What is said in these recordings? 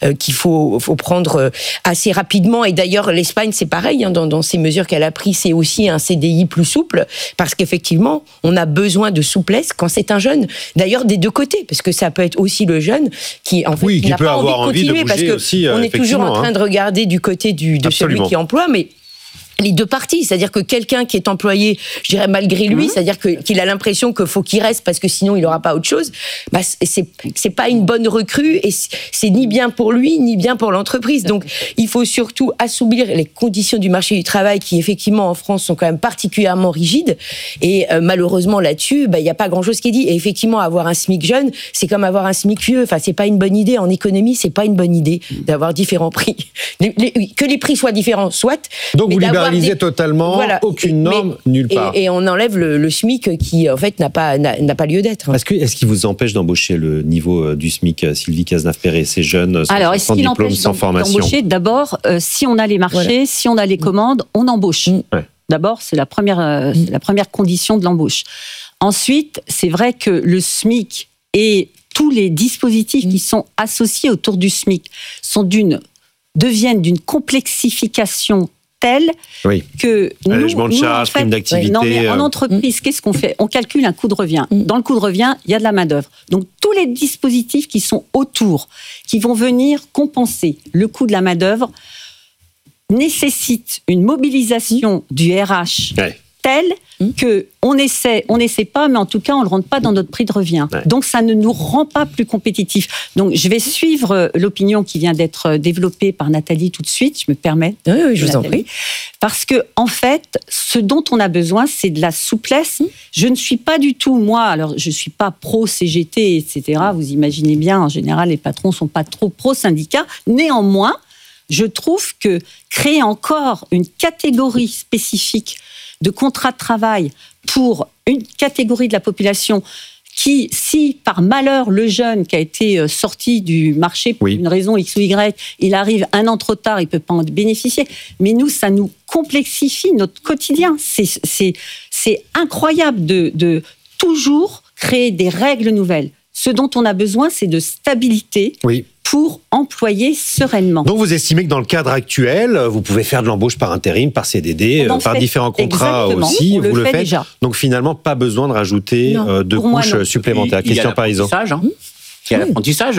qu'il faut prendre assez rapidement. Et d'ailleurs, l'Espagne, c'est pareil, hein, dans ces mesures qu'elle a prises, c'est aussi un CDI plus souple, parce qu'effectivement, on a besoin de souplesse quand c'est un jeune. D'ailleurs, des deux côtés, parce que ça peut être aussi le jeune qui, en fait, qui n'a pas envie de continuer, parce que aussi, on est toujours en train de regarder du côté de celui qui emploie, mais les deux parties, c'est-à-dire que quelqu'un qui est employé, je dirais malgré lui, c'est-à-dire qu'il a l'impression qu'il faut qu'il reste parce que sinon il n'aura pas autre chose, bah c'est pas une bonne recrue et c'est ni bien pour lui ni bien pour l'entreprise. Donc il faut surtout assouplir les conditions du marché du travail qui effectivement en France sont quand même particulièrement rigides et malheureusement là-dessus, il n'y a pas grand-chose qui est dit. Et effectivement avoir un SMIC jeune, c'est comme avoir un SMIC vieux. Enfin c'est pas une bonne idée en économie, c'est pas une bonne idée d'avoir différents prix. Que les prix soient différents, soit. Donc vous libéralisez totalement, aucune norme, nulle part. Et on enlève le SMIC qui, en fait, n'a pas lieu d'être. Est-ce qu'il vous empêche d'embaucher le niveau du SMIC, Sylvie Cazenave-Perret, ces jeunes sans diplôme, sans formation? D'embaucher, d'abord, si on a les marchés, si on a les commandes, on embauche. Ouais. D'abord, c'est la première condition de l'embauche. Ensuite, c'est vrai que le SMIC et tous les dispositifs qui sont associés autour du SMIC deviennent d'une complexification telle que allègement de charges, prime d'activité. En entreprise, qu'est-ce qu'on fait? On calcule un coût de revient. Dans le coût de revient, il y a de la main-d'œuvre. Donc tous les dispositifs qui sont autour, qui vont venir compenser le coût de la main-d'œuvre, nécessitent une mobilisation du RH telle qu'on n'essaie pas, mais en tout cas, on ne le rentre pas dans notre prix de revient. Ouais. Donc, ça ne nous rend pas plus compétitifs. Donc, je vais suivre l'opinion qui vient d'être développée par Nathalie tout de suite, je me permets. Oui, je vous en prie. Parce que, en fait, ce dont on a besoin, c'est de la souplesse. Je ne suis pas du tout, moi, alors je ne suis pas pro-CGT, etc. Vous imaginez bien, en général, les patrons ne sont pas trop pro-syndicats. Néanmoins, je trouve que créer encore une catégorie spécifique de contrat de travail pour une catégorie de la population qui, si par malheur le jeune qui a été sorti du marché pour une raison X ou Y, il arrive un an trop tard, il ne peut pas en bénéficier. Mais nous, ça nous complexifie notre quotidien. C'est incroyable de toujours créer des règles nouvelles. Ce dont on a besoin, c'est de stabilité pour employer sereinement. Donc vous estimez que dans le cadre actuel, vous pouvez faire de l'embauche par intérim, par CDD, par différents contrats aussi, vous le faites déjà. Donc finalement, pas besoin de rajouter de couches supplémentaires. Christian Parisot. Il y a l'apprentissage.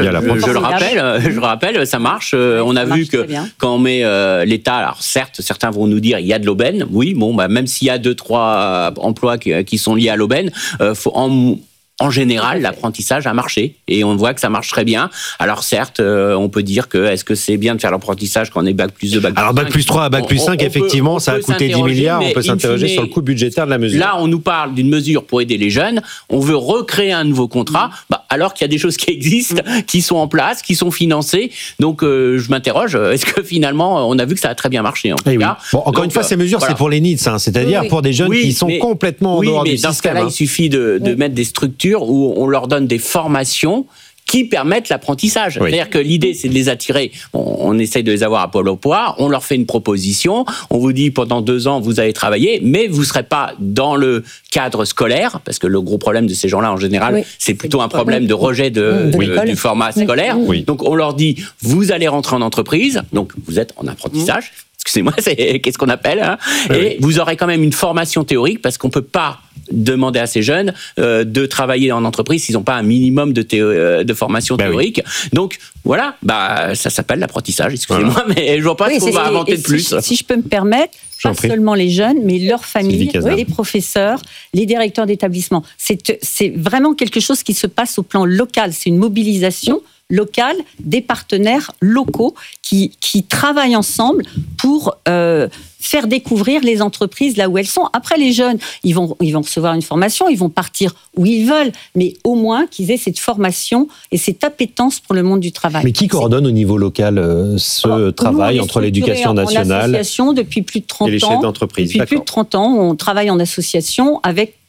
Je le rappelle, ça marche. On a vu que quand on met l'État, alors certes, certains vont nous dire il y a de l'aubaine. Oui, bon, même s'il y a 2-3 emplois qui sont liés à l'aubaine, faut en général, l'apprentissage a marché et on voit que ça marche très bien. Alors certes, on peut dire que est-ce que c'est bien de faire l'apprentissage quand on est bac plus 2, bac plus 5? Alors bac plus 3 à bac plus 5, effectivement, ça a coûté 10 milliards. On peut s'interroger sur le coût budgétaire de la mesure. Là, on nous parle d'une mesure pour aider les jeunes. On veut recréer un nouveau contrat, alors qu'il y a des choses qui existent, qui sont en place, qui sont financées. Donc je m'interroge, est-ce que finalement, on a vu que ça a très bien marché en tout cas. Bon, encore une fois, ces mesures, c'est pour les NEETs, c'est-à-dire pour des jeunes qui sont complètement en dehors du système. Dans ce cas-là, il suffit de mettre des structures où on leur donne des formations qui permettent l'apprentissage. C'est-à-dire que l'idée, c'est de les attirer. On essaye de les avoir à Pôle emploi, on leur fait une proposition, on vous dit pendant 2 ans, vous allez travailler, mais vous ne serez pas dans le cadre scolaire, parce que le gros problème de ces gens-là, en général, c'est plutôt un problème de rejet du format scolaire. Donc on leur dit, vous allez rentrer en entreprise, donc vous êtes en apprentissage, excusez-moi, qu'est-ce qu'on appelle, et vous aurez quand même une formation théorique, parce qu'on ne peut pas demander à ces jeunes de travailler en entreprise s'ils n'ont pas un minimum de formation théorique. Donc, voilà, ça s'appelle l'apprentissage, excusez-moi, mais je vois pas ce qu'on va inventer de plus. Si je peux me permettre, pas seulement les jeunes, mais leurs familles, les professeurs, les directeurs d'établissement. C'est vraiment quelque chose qui se passe au plan local. C'est une mobilisation locale des partenaires locaux qui travaillent ensemble pour faire découvrir les entreprises là où elles sont. Après, les jeunes, ils vont recevoir une formation, ils vont partir où ils veulent, mais au moins qu'ils aient cette formation et cette appétence pour le monde du travail. Mais qui coordonne au niveau local ce travail entre l'éducation nationale en association depuis plus de 30 ans. Et les chefs d'entreprise. Depuis plus de 30 ans, on travaille en association avec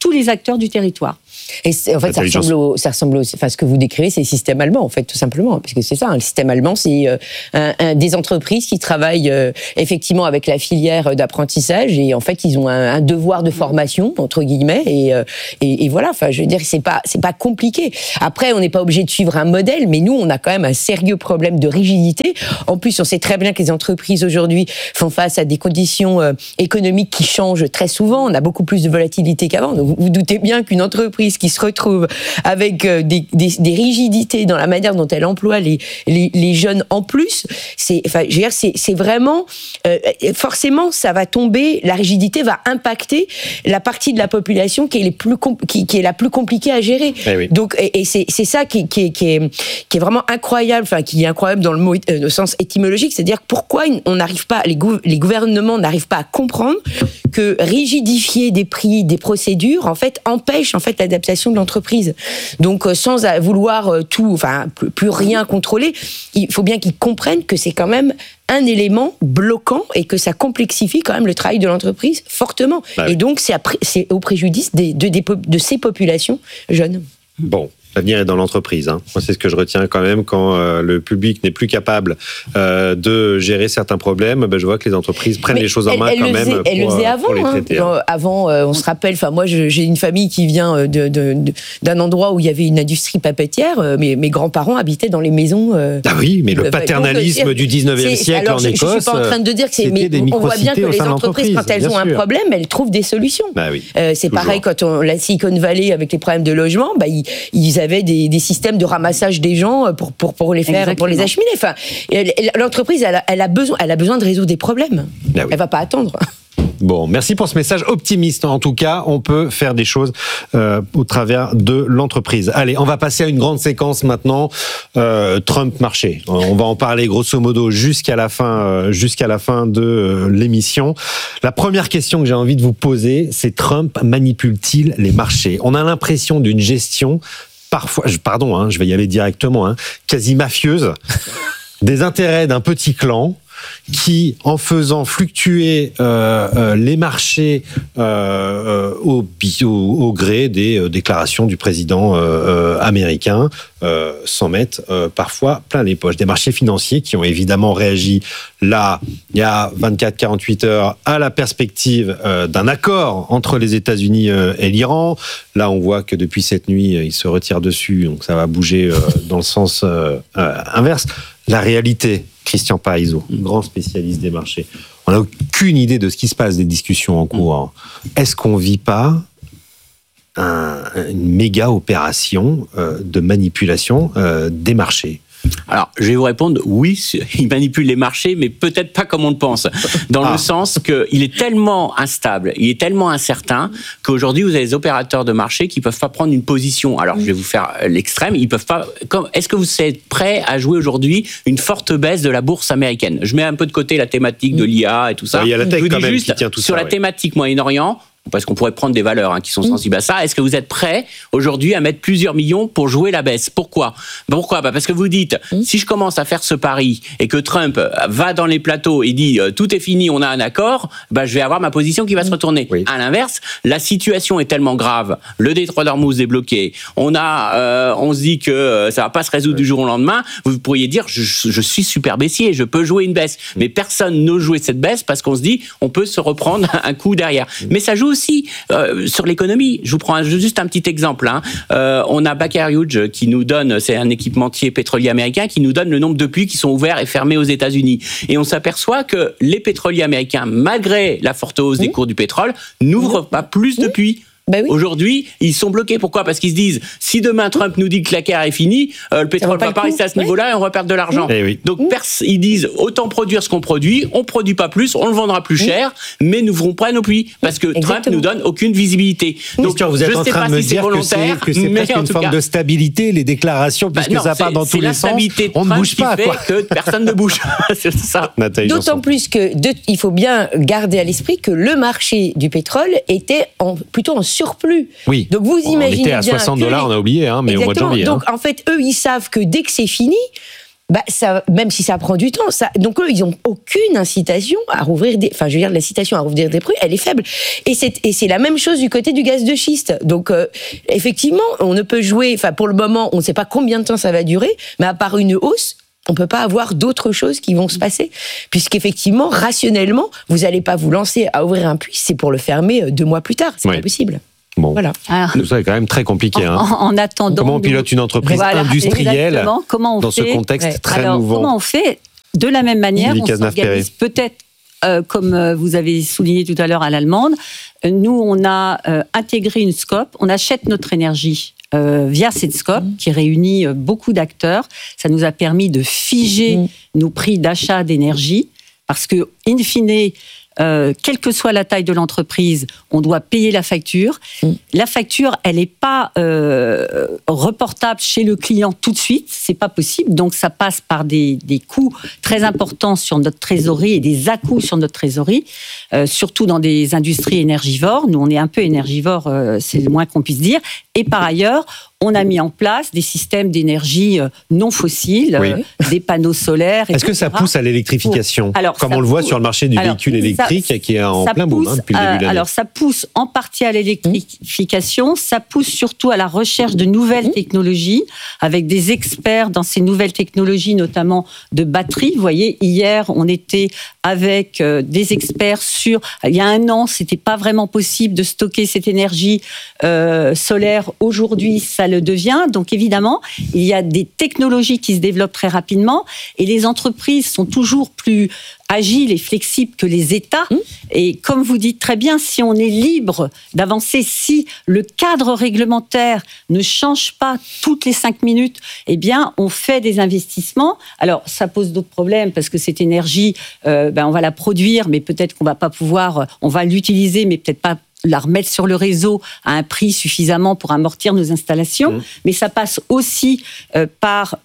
tous les acteurs du territoire. Et en fait, ça ressemble à ce que vous décrivez, c'est le système allemand, en fait, tout simplement. Parce que c'est ça, le système allemand, c'est des entreprises qui travaillent effectivement avec la filière d'apprentissage et en fait, ils ont un devoir de formation, entre guillemets, et voilà, enfin, je veux dire, c'est pas compliqué. Après, on n'est pas obligé de suivre un modèle, mais nous, on a quand même un sérieux problème de rigidité. En plus, on sait très bien que les entreprises aujourd'hui font face à des conditions économiques qui changent très souvent. On a beaucoup plus de volatilité qu'avant. Donc, vous doutez bien qu'une entreprise qui se retrouve avec des rigidités dans la manière dont elle emploie les jeunes en plus, c'est vraiment forcément ça va tomber, la rigidité va impacter la partie de la population qui est la plus compliquée à gérer. Oui. Donc et c'est ça qui est vraiment incroyable, enfin qui est incroyable dans le mot au sens étymologique, c'est-à-dire pourquoi on n'arrive pas, les gouvernements n'arrivent pas à comprendre que rigidifier des prix, des procédures, en fait, empêche en fait l'adaptation de l'entreprise. Donc, sans vouloir plus rien contrôler, il faut bien qu'ils comprennent que c'est quand même un élément bloquant et que ça complexifie quand même le travail de l'entreprise fortement. Bah oui. Et donc, c'est au préjudice de ces populations jeunes. Bon. L'avenir est dans l'entreprise. Moi, c'est ce que je retiens quand même quand le public n'est plus capable de gérer certains problèmes. Je vois que les entreprises prennent les choses en main quand même. Elle le faisait avant. Avant, on se rappelle. Enfin, moi, j'ai une famille qui vient d'un endroit où il y avait une industrie papetière. Mes grands-parents habitaient dans les maisons. Ah oui, mais le paternalisme du 19e siècle en Écosse. Je suis pas en train de dire que c'est. Mais on voit bien que les entreprises, quand elles ont un problème, elles trouvent des solutions. Bah oui, c'est pareil quand la Silicon Valley avec les problèmes de logement. Ils avaient des systèmes de ramassage des gens pour les faire, exactement, pour les acheminer. Enfin, l'entreprise, elle a besoin de résoudre des problèmes. Ah oui. Elle va pas attendre. Bon, merci pour ce message optimiste. En tout cas, on peut faire des choses au travers de l'entreprise. Allez, on va passer à une grande séquence maintenant. Trump marché. On va en parler grosso modo jusqu'à la fin de l'émission. La première question que j'ai envie de vous poser, c'est: Trump manipule-t-il les marchés ? On a l'impression d'une gestion parfois, je vais y aller directement, quasi mafieuse, des intérêts d'un petit clan qui, en faisant fluctuer les marchés au gré des déclarations du président américain, s'en mettent parfois plein les poches. Des marchés financiers qui ont évidemment réagi là, il y a 24-48 heures, à la perspective d'un accord entre les États-Unis et l'Iran. Là, on voit que depuis cette nuit, ils se retirent dessus, donc ça va bouger dans le sens inverse. La réalité, Christian Parizeau, grand spécialiste des marchés, on n'a aucune idée de ce qui se passe, des discussions en cours. Est-ce qu'on ne vit pas une méga opération de manipulation des marchés ? Alors, je vais vous répondre, oui, il manipule les marchés, mais peut-être pas comme on le pense. Dans le sens qu'il est tellement instable, il est tellement incertain, qu'aujourd'hui, vous avez des opérateurs de marché qui peuvent pas prendre une position. Alors, je vais vous faire l'extrême, ils peuvent pas. Est-ce que vous êtes prêt à jouer aujourd'hui une forte baisse de la bourse américaine ? Je mets un peu de côté la thématique de l'IA et tout ça. Il y a la tech quand même qui tient tout ça. Sur la thématique Moyen-Orient, parce qu'on pourrait prendre des valeurs qui sont sensibles à ça. Est-ce que vous êtes prêts aujourd'hui à mettre plusieurs millions pour jouer la baisse ? Pourquoi ? Parce que vous dites, si je commence à faire ce pari et que Trump va dans les plateaux et dit tout est fini, on a un accord, je vais avoir ma position qui va se retourner. Oui. À l'inverse, la situation est tellement grave, le détroit d'Ormuz est bloqué, on se dit que ça va pas se résoudre du jour au lendemain. Vous pourriez dire je suis super baissier, je peux jouer une baisse, mais personne n'ose jouer cette baisse parce qu'on se dit on peut se reprendre un coup derrière. Mais ça joue aussi sur l'économie. Je vous prends juste un petit exemple. On a Baker Hughes qui nous donne, c'est un équipementier pétrolier américain, qui nous donne le nombre de puits qui sont ouverts et fermés aux États-Unis. Et on s'aperçoit que les pétroliers américains, malgré la forte hausse des cours du pétrole, n'ouvrent pas plus de puits. Oui. Aujourd'hui, ils sont bloqués. Pourquoi ? Parce qu'ils se disent, si demain Trump nous dit que la guerre est finie, le pétrole va pas rester à ce niveau-là et on va perdre de l'argent. Oui. Donc ils disent, autant produire ce qu'on produit, on produit pas plus, on le vendra plus cher, mais n'ouvrons pas nos puits. Parce que Trump nous donne aucune visibilité. Donc vous êtes en train de me dire que c'est presque une forme de stabilité, les déclarations, puisque ça part dans tous les sens. On ne bouge pas, quoi. Que personne ne bouge. C'est ça. D'autant plus il faut bien garder à l'esprit que le marché du pétrole était plutôt en surplus. Oui. Donc vous imaginez bien. On était à $60, on a oublié, mais au mois de janvier. Donc en fait, eux, ils savent que dès que c'est fini, Même si ça prend du temps, donc eux, ils n'ont aucune incitation à rouvrir l'incitation à rouvrir des prix, elle est faible. Et c'est la même chose du côté du gaz de schiste. Donc, effectivement, on ne peut jouer, pour le moment, on ne sait pas combien de temps ça va durer, mais à part une hausse, on peut pas avoir d'autres choses qui vont se passer. Puisqu'effectivement, rationnellement, vous n'allez pas vous lancer à ouvrir un puits, c'est pour le fermer 2 mois plus tard. C'est pas possible. Bon, voilà. Tout ça est quand même très compliqué. En attendant, comment on pilote une entreprise industrielle dans ce contexte très mouvant? Comment on fait? De la même manière, on s'organise peut-être, comme vous avez souligné tout à l'heure à l'allemande. Nous, on a intégré une scope, on achète notre énergie via cette scope qui réunit beaucoup d'acteurs. Ça nous a permis de figer nos prix d'achat d'énergie parce que, in fine, quelle que soit la taille de l'entreprise, on doit payer la facture. La facture, elle n'est pas reportable chez le client tout de suite, c'est pas possible. Donc ça passe par des coûts très importants sur notre trésorerie et des à-coups sur notre trésorerie, surtout dans des industries énergivores. Nous, on est un peu énergivores, c'est le moins qu'on puisse dire. Et par ailleurs, on a mis en place des systèmes d'énergie non fossiles, des panneaux solaires, etc. Est-ce que ça pousse à l'électrification, comme on le voit sur le marché du véhicule électrique qui est en plein boom depuis le début de l'année? Alors, ça pousse en partie à l'électrification, ça pousse surtout à la recherche de nouvelles technologies, avec des experts dans ces nouvelles technologies, notamment de batteries. Vous voyez, hier, on était avec des experts sur... Il y a 1 an, c'était pas vraiment possible de stocker cette énergie solaire. Aujourd'hui, ça le devient. Donc, évidemment, il y a des technologies qui se développent très rapidement et les entreprises sont toujours plus agiles et flexibles que les États. Et comme vous dites très bien, si on est libre d'avancer, si le cadre réglementaire ne change pas toutes les 5 minutes, eh bien, on fait des investissements. Alors, ça pose d'autres problèmes parce que cette énergie, on va la produire, mais peut-être qu'on va pas pouvoir, on va l'utiliser, mais peut-être pas la remettre sur le réseau à un prix suffisamment pour amortir nos installations, mais ça passe aussi par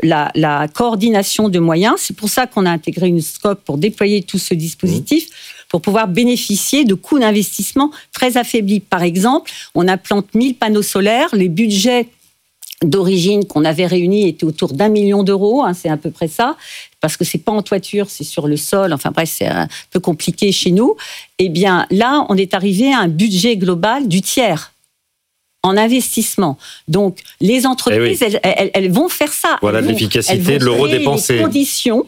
la coordination de moyens. C'est pour ça qu'on a intégré une scope pour déployer tout ce dispositif, pour pouvoir bénéficier de coûts d'investissement très affaiblis. Par exemple, on implante 1000 panneaux solaires, les budgets d'origine qu'on avait réunis étaient autour d'1 million d'euros, c'est à peu près ça, parce que c'est pas en toiture, c'est sur le sol, enfin bref, c'est un peu compliqué chez nous. Eh bien, là, on est arrivé à un budget global du tiers en investissement. Donc, les entreprises, elles vont faire ça. Voilà l'efficacité de l'euro dépensé. Les conditions,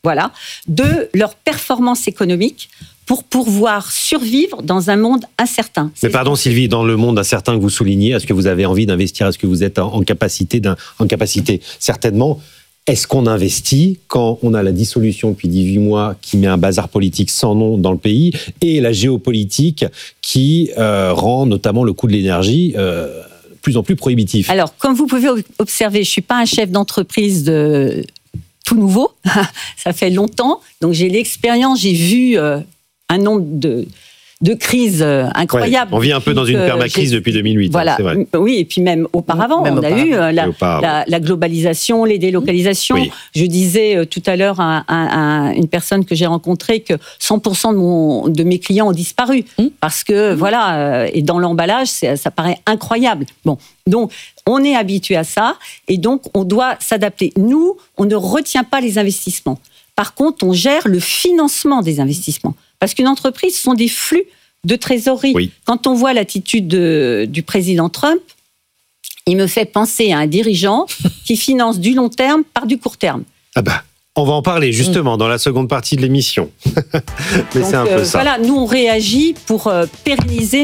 de leur performance économique pour pouvoir survivre dans un monde incertain. Mais pardon Sylvie, dans le monde incertain que vous soulignez, est-ce que vous avez envie d'investir? Est-ce que vous êtes en capacité? Certainement. Est-ce qu'on investit quand on a la dissolution depuis 18 mois qui met un bazar politique sans nom dans le pays et la géopolitique qui rend notamment le coût de l'énergie de plus en plus prohibitif? Alors, comme vous pouvez observer, je ne suis pas un chef d'entreprise tout nouveau. Ça fait longtemps. Donc, j'ai l'expérience, j'ai vu un nombre de crises incroyables. On vit un peu dans une permacrise depuis 2008. Voilà. C'est vrai. Oui, et puis même auparavant, on a eu la globalisation, les délocalisations. Oui. Je disais tout à l'heure à une personne que j'ai rencontrée que 100% de mes clients ont disparu. Parce que, et dans l'emballage, ça paraît incroyable. Bon, donc, on est habitué à ça et donc on doit s'adapter. Nous, on ne retient pas les investissements. Par contre, on gère le financement des investissements. Parce qu'une entreprise, ce sont des flux de trésorerie. Oui. Quand on voit l'attitude du président Trump, il me fait penser à un dirigeant qui finance du long terme par du court terme. Ah bah, on va en parler justement dans la seconde partie de l'émission. Mais donc, c'est un peu ça. Voilà, nous on réagit pour pérenniser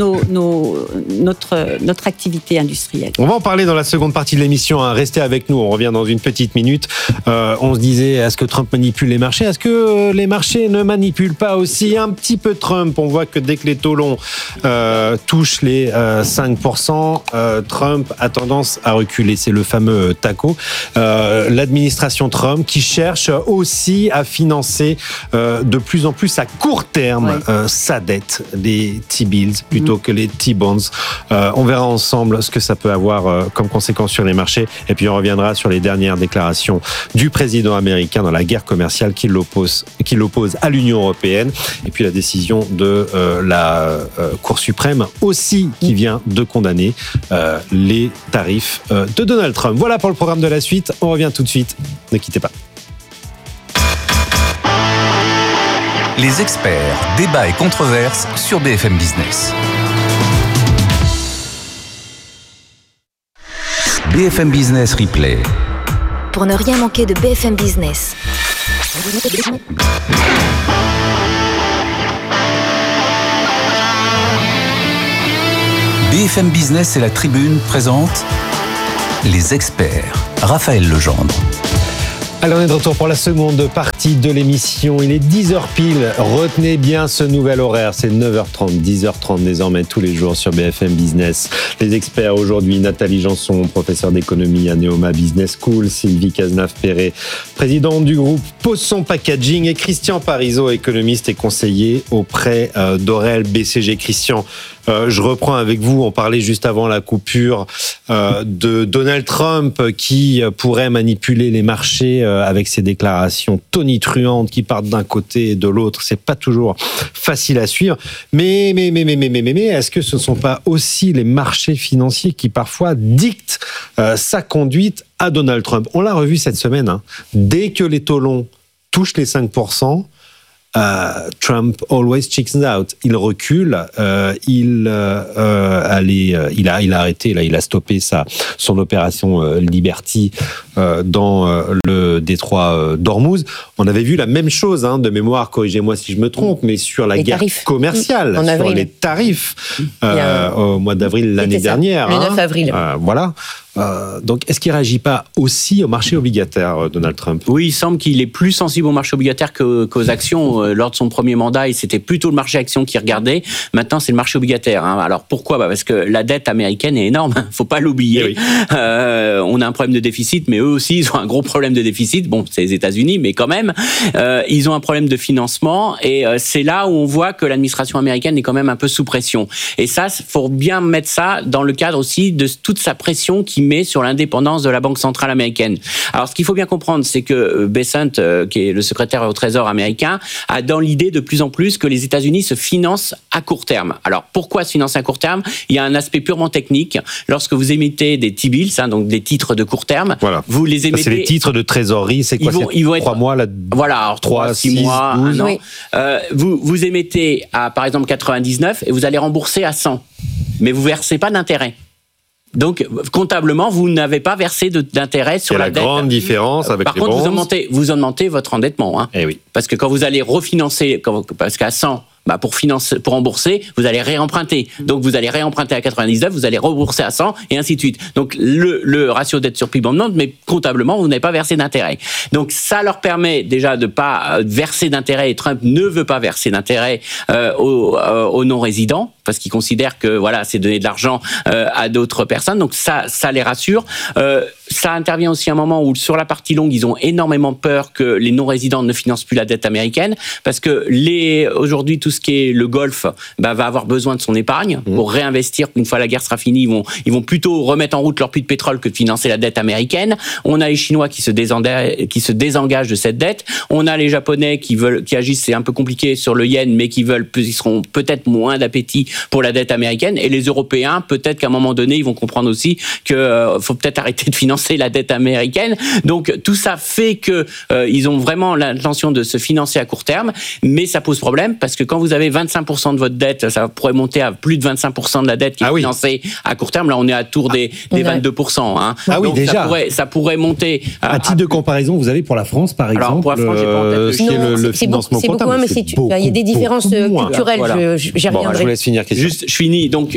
notre activité industrielle. On va en parler dans la seconde partie de l'émission. Restez avec nous, on revient dans une petite minute. On se disait, est-ce que Trump manipule les marchés? Est-ce que les marchés ne manipulent pas aussi un petit peu Trump? On voit que dès que les taux longs touchent les 5%, Trump a tendance à reculer. C'est le fameux TACO. L'administration Trump qui cherche cherche aussi à financer de plus en plus à court terme sa dette, les T-bills plutôt que les T-bonds. On verra ensemble ce que ça peut avoir comme conséquence sur les marchés. Et puis on reviendra sur les dernières déclarations du président américain dans la guerre commerciale qui l'oppose à l'Union européenne. Et puis la décision de la Cour suprême aussi qui vient de condamner les tarifs de Donald Trump. Voilà pour le programme de la suite. On revient tout de suite. Ne quittez pas. Les experts, débats et controverses sur BFM Business. BFM Business Replay. Pour ne rien manquer de BFM Business. BFM Business et la Tribune présentent les experts. Raphaël Legendre. Alors on est de retour pour la seconde partie de l'émission. Il est 10h pile. Retenez bien ce nouvel horaire. C'est 9h30, 10h30 désormais tous les jours sur BFM Business. Les experts aujourd'hui, Nathalie Janson, professeure d'économie à Neoma Business School, Sylvie Cazenave-Perret, présidente du groupe Posson Packaging, et Christian Parizeau, économiste et conseiller auprès d'Aurel BCG. Christian, je reprends avec vous. On parlait juste avant la coupure de Donald Trump qui pourrait manipuler les marchés avec ses déclarations tonitruantes qui partent d'un côté et de l'autre. C'est pas toujours facile à suivre. Mais, est-ce que ce ne sont pas aussi les marchés financiers qui parfois dictent sa conduite à Donald Trump? On l'a revu cette semaine. Dès que les taux longs touchent les 5%, Trump always chickens out. Il recule, il a arrêté, là, il a stoppé son opération Liberty dans le détroit d'Ormuz. On avait vu la même chose, de mémoire, corrigez-moi si je me trompe, mais sur la guerre commerciale, sur les tarifs au mois d'avril l'année dernière. Le 9 avril. Voilà. Donc, est-ce qu'il ne réagit pas aussi au marché obligataire, Donald Trump? Oui, il semble qu'il est plus sensible au marché obligataire qu'aux actions. Lors de son premier mandat, c'était plutôt le marché actions qui regardait. Maintenant, c'est le marché obligataire. Alors, pourquoi? Parce que la dette américaine est énorme. Faut pas l'oublier. Oui. On a un problème de déficit, mais eux aussi, ils ont un gros problème de déficit. Bon, c'est les États-Unis, mais quand même. Ils ont un problème de financement. Et c'est là où on voit que l'administration américaine est quand même un peu sous pression. Et ça, faut bien mettre ça dans le cadre aussi de toute sa pression qui met sur l'indépendance de la Banque centrale américaine. Alors, ce qu'il faut bien comprendre, c'est que Bessent, qui est le secrétaire au Trésor américain, a dans l'idée de plus en plus que les États-Unis se financent à court terme. Alors, pourquoi se financer à court terme? Il y a un aspect purement technique. Lorsque vous émettez des T-bills, donc des titres de court terme, vous les émettez... Ça, c'est les titres de trésorerie, c'est quoi? Ils vont être 3 mois, là. Voilà, alors 3, 6 mois, 1 an. Oui. Vous émettez à, par exemple, 99 et vous allez rembourser à 100. Mais vous versez pas d'intérêt. Donc, comptablement, vous n'avez pas versé d'intérêt sur la dette. C'est la grande différence avec les bonds. Par contre, vous augmentez votre endettement. Eh oui. Parce que quand vous allez refinancer, parce qu'à 100, pour rembourser, vous allez réemprunter. Donc, vous allez réemprunter à 99, vous allez rembourser à 100, et ainsi de suite. Donc, le ratio dette sur PIB augmente, mais comptablement, vous n'avez pas versé d'intérêt. Donc, ça leur permet déjà de pas verser d'intérêt, et Trump ne veut pas verser d'intérêt aux non-résidents, parce qu'il considère que, voilà, c'est donner de l'argent à d'autres personnes. Donc, ça les rassure. Ça intervient aussi à un moment où, sur la partie longue, ils ont énormément peur que les non-résidents ne financent plus la dette américaine, parce que aujourd'hui, tout ce qui est le Golfe va avoir besoin de son épargne pour réinvestir. Une fois la guerre sera finie, ils vont plutôt remettre en route leur puits de pétrole que de financer la dette américaine. On a les Chinois qui se désengagent de cette dette. On a les Japonais qui agissent, c'est un peu compliqué sur le yen, mais ils seront peut-être moins d'appétit pour la dette américaine. Et les Européens, peut-être qu'à un moment donné, ils vont comprendre aussi que faut peut-être arrêter de financer la dette américaine. Donc tout ça fait que ils ont vraiment l'intention de se financer à court terme, mais ça pose problème parce que quand vous avez 25% de votre dette, ça pourrait monter à plus de 25% de la dette qui est financée à court terme. Là, on est à tour des 22%. Ah oui, donc déjà. Ça pourrait monter. À titre de comparaison, vous avez pour la France, par exemple, pour la France, j'ai pas en tête le financement comptable. Il y a des différences culturelles. J'y reviendrai. Je vous laisse finir. finir, Christian. Juste, je finis. Donc,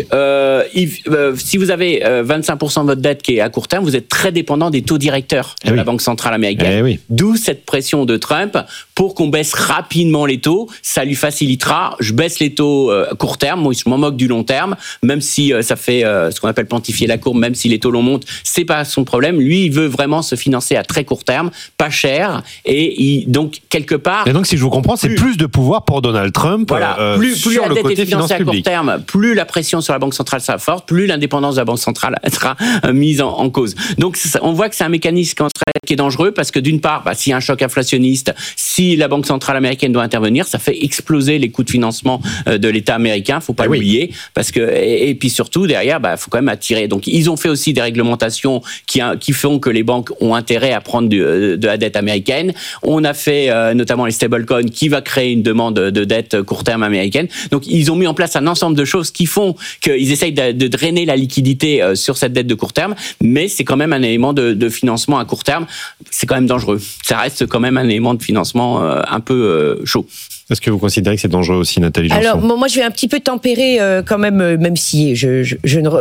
si vous avez 25% de votre dette qui est à court terme, vous êtes très dépendant des taux directeurs de la Banque centrale américaine. D'où cette pression de Trump pour qu'on baisse rapidement les taux. Ça lui facilitera. Je baisse les taux à court terme. Moi, je m'en moque du long terme, même si ça fait ce qu'on appelle plantifier la courbe, même si les taux l'on monte, c'est pas son problème. Lui, il veut vraiment se financer à très court terme, pas cher, et donc quelque part. Et donc, si je vous comprends, c'est plus de pouvoir pour Donald Trump. Voilà. Plus sur la le dette côté est financée à court publiques. terme, plus la pression sur la Banque centrale sera forte, plus l'indépendance de la Banque centrale sera mise en cause. Donc, on voit que c'est un mécanisme qui est dangereux parce que d'une part, s'il y a un choc inflationniste, si la Banque centrale américaine doit intervenir, ça fait exploser les coûts de financement de l'État américain. Faut pas l'oublier, parce que et puis surtout derrière, faut quand même attirer. Donc, ils ont fait aussi des réglementations qui font que les banques ont intérêt à prendre de la dette américaine. On a fait notamment les stablecoins qui va créer une demande de dette court terme américaine. Donc, ils ont mis en place un ensemble de choses qui font qu'ils essayent de drainer la liquidité sur cette dette de court terme, mais c'est quand même un élément de financement à court terme. C'est quand même dangereux. Ça reste quand même un élément de financement un peu chaud. Est-ce que vous considérez que c'est dangereux aussi, Nathalie Janson ? Alors, moi, je vais un petit peu tempérer quand même si je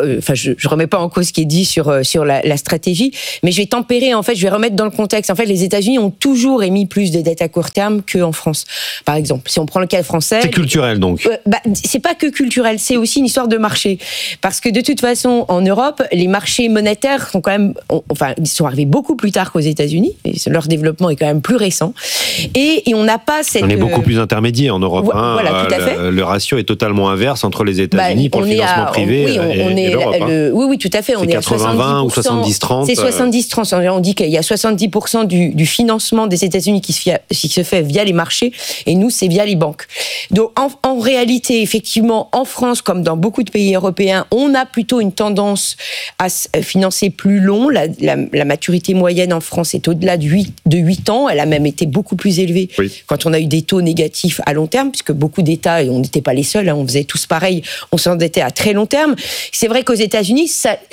ne remets pas en cause ce qui est dit sur la stratégie, mais je vais tempérer, en fait, je vais remettre dans le contexte. En fait, les États-Unis ont toujours émis plus de dettes à court terme qu'en France. Par exemple, si on prend le cas français... C'est culturel, donc. C'est pas que culturel, c'est aussi une histoire de marché. Parce que de toute façon, en Europe, les marchés monétaires sont quand même... ils sont arrivés beaucoup plus tard qu'aux États-Unis. Leur développement est quand même plus récent. Et on n'a pas cette... On est beaucoup plus intermédiaire en Europe. Voilà, tout à fait. Le ratio est totalement inverse entre les États-Unis pour le financement privé et l'Europe. Oui, tout à fait. On est à 80-20 ou 70-30. C'est 70-30. On dit qu'il y a 70% du financement des États-Unis qui se fait via les marchés, et nous, c'est via les banques. Donc, en réalité, effectivement, en France, comme dans beaucoup de pays européens, on a plutôt une tendance à financer plus long. La maturité moyenne en France est au-delà de 8 ans. Elle a même été beaucoup plus élevée quand on a eu des taux négatifs à long terme, puisque beaucoup d'États, et on n'était pas les seuls, on faisait tous pareil, on s'endettait à très long terme. C'est vrai qu'aux États-Unis,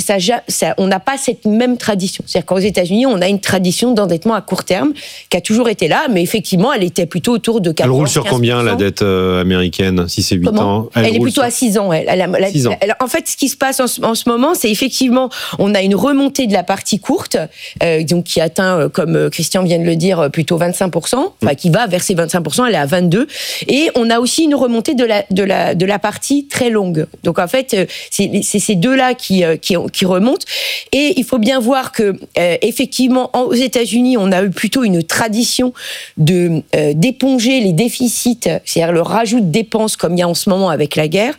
on n'a pas cette même tradition. C'est-à-dire qu'aux États-Unis, on a une tradition d'endettement à court terme qui a toujours été là, mais effectivement, elle était plutôt autour de 14-15%. Elle roule sur combien, la dette américaine, si c'est 8 ans Elle est plutôt à 6 ans. 6 ans. En fait, ce qui se passe en ce moment, c'est effectivement, on a une remontée de la partie courte, donc qui atteint, comme Christian vient de le dire, plutôt 25%, qui va verser 25%, elle est à 22%. Et on a aussi une remontée de la partie très longue. Donc en fait, c'est ces deux-là qui remontent. Et il faut bien voir que effectivement, aux États-Unis, on a eu plutôt une tradition d'éponger les déficits, c'est-à-dire le rajout de dépenses comme il y a en ce moment avec la guerre,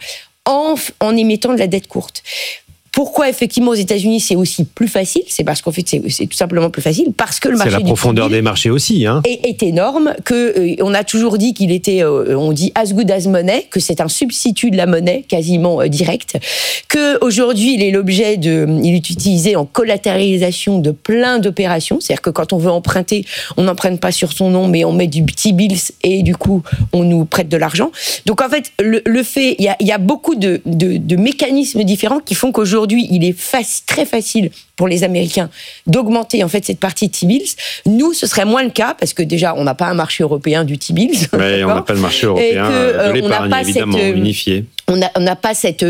en émettant de la dette courte. Pourquoi, effectivement, aux États-Unis, c'est aussi plus facile ? C'est parce qu'en fait, c'est tout simplement plus facile, parce que le marché... C'est la profondeur des marchés aussi, est énorme, on a toujours dit qu'il était, on dit as good as money, que c'est un substitut de la monnaie, quasiment direct, qu'aujourd'hui, il est utilisé en collatéralisation de plein d'opérations, c'est-à-dire que quand on veut emprunter, on n'emprunte pas sur son nom, mais on met du T-bills, et du coup, on nous prête de l'argent. Donc, en fait, le fait, il y a beaucoup de mécanismes différents qui font qu'aujourd'hui, il est très facile pour les Américains d'augmenter en fait cette partie de T-bills. Nous, ce serait moins le cas parce que déjà, on n'a pas un marché européen du T-bills. Mais on n'a pas le marché européen de l'épargne, évidemment, unifié. On n'a pas cette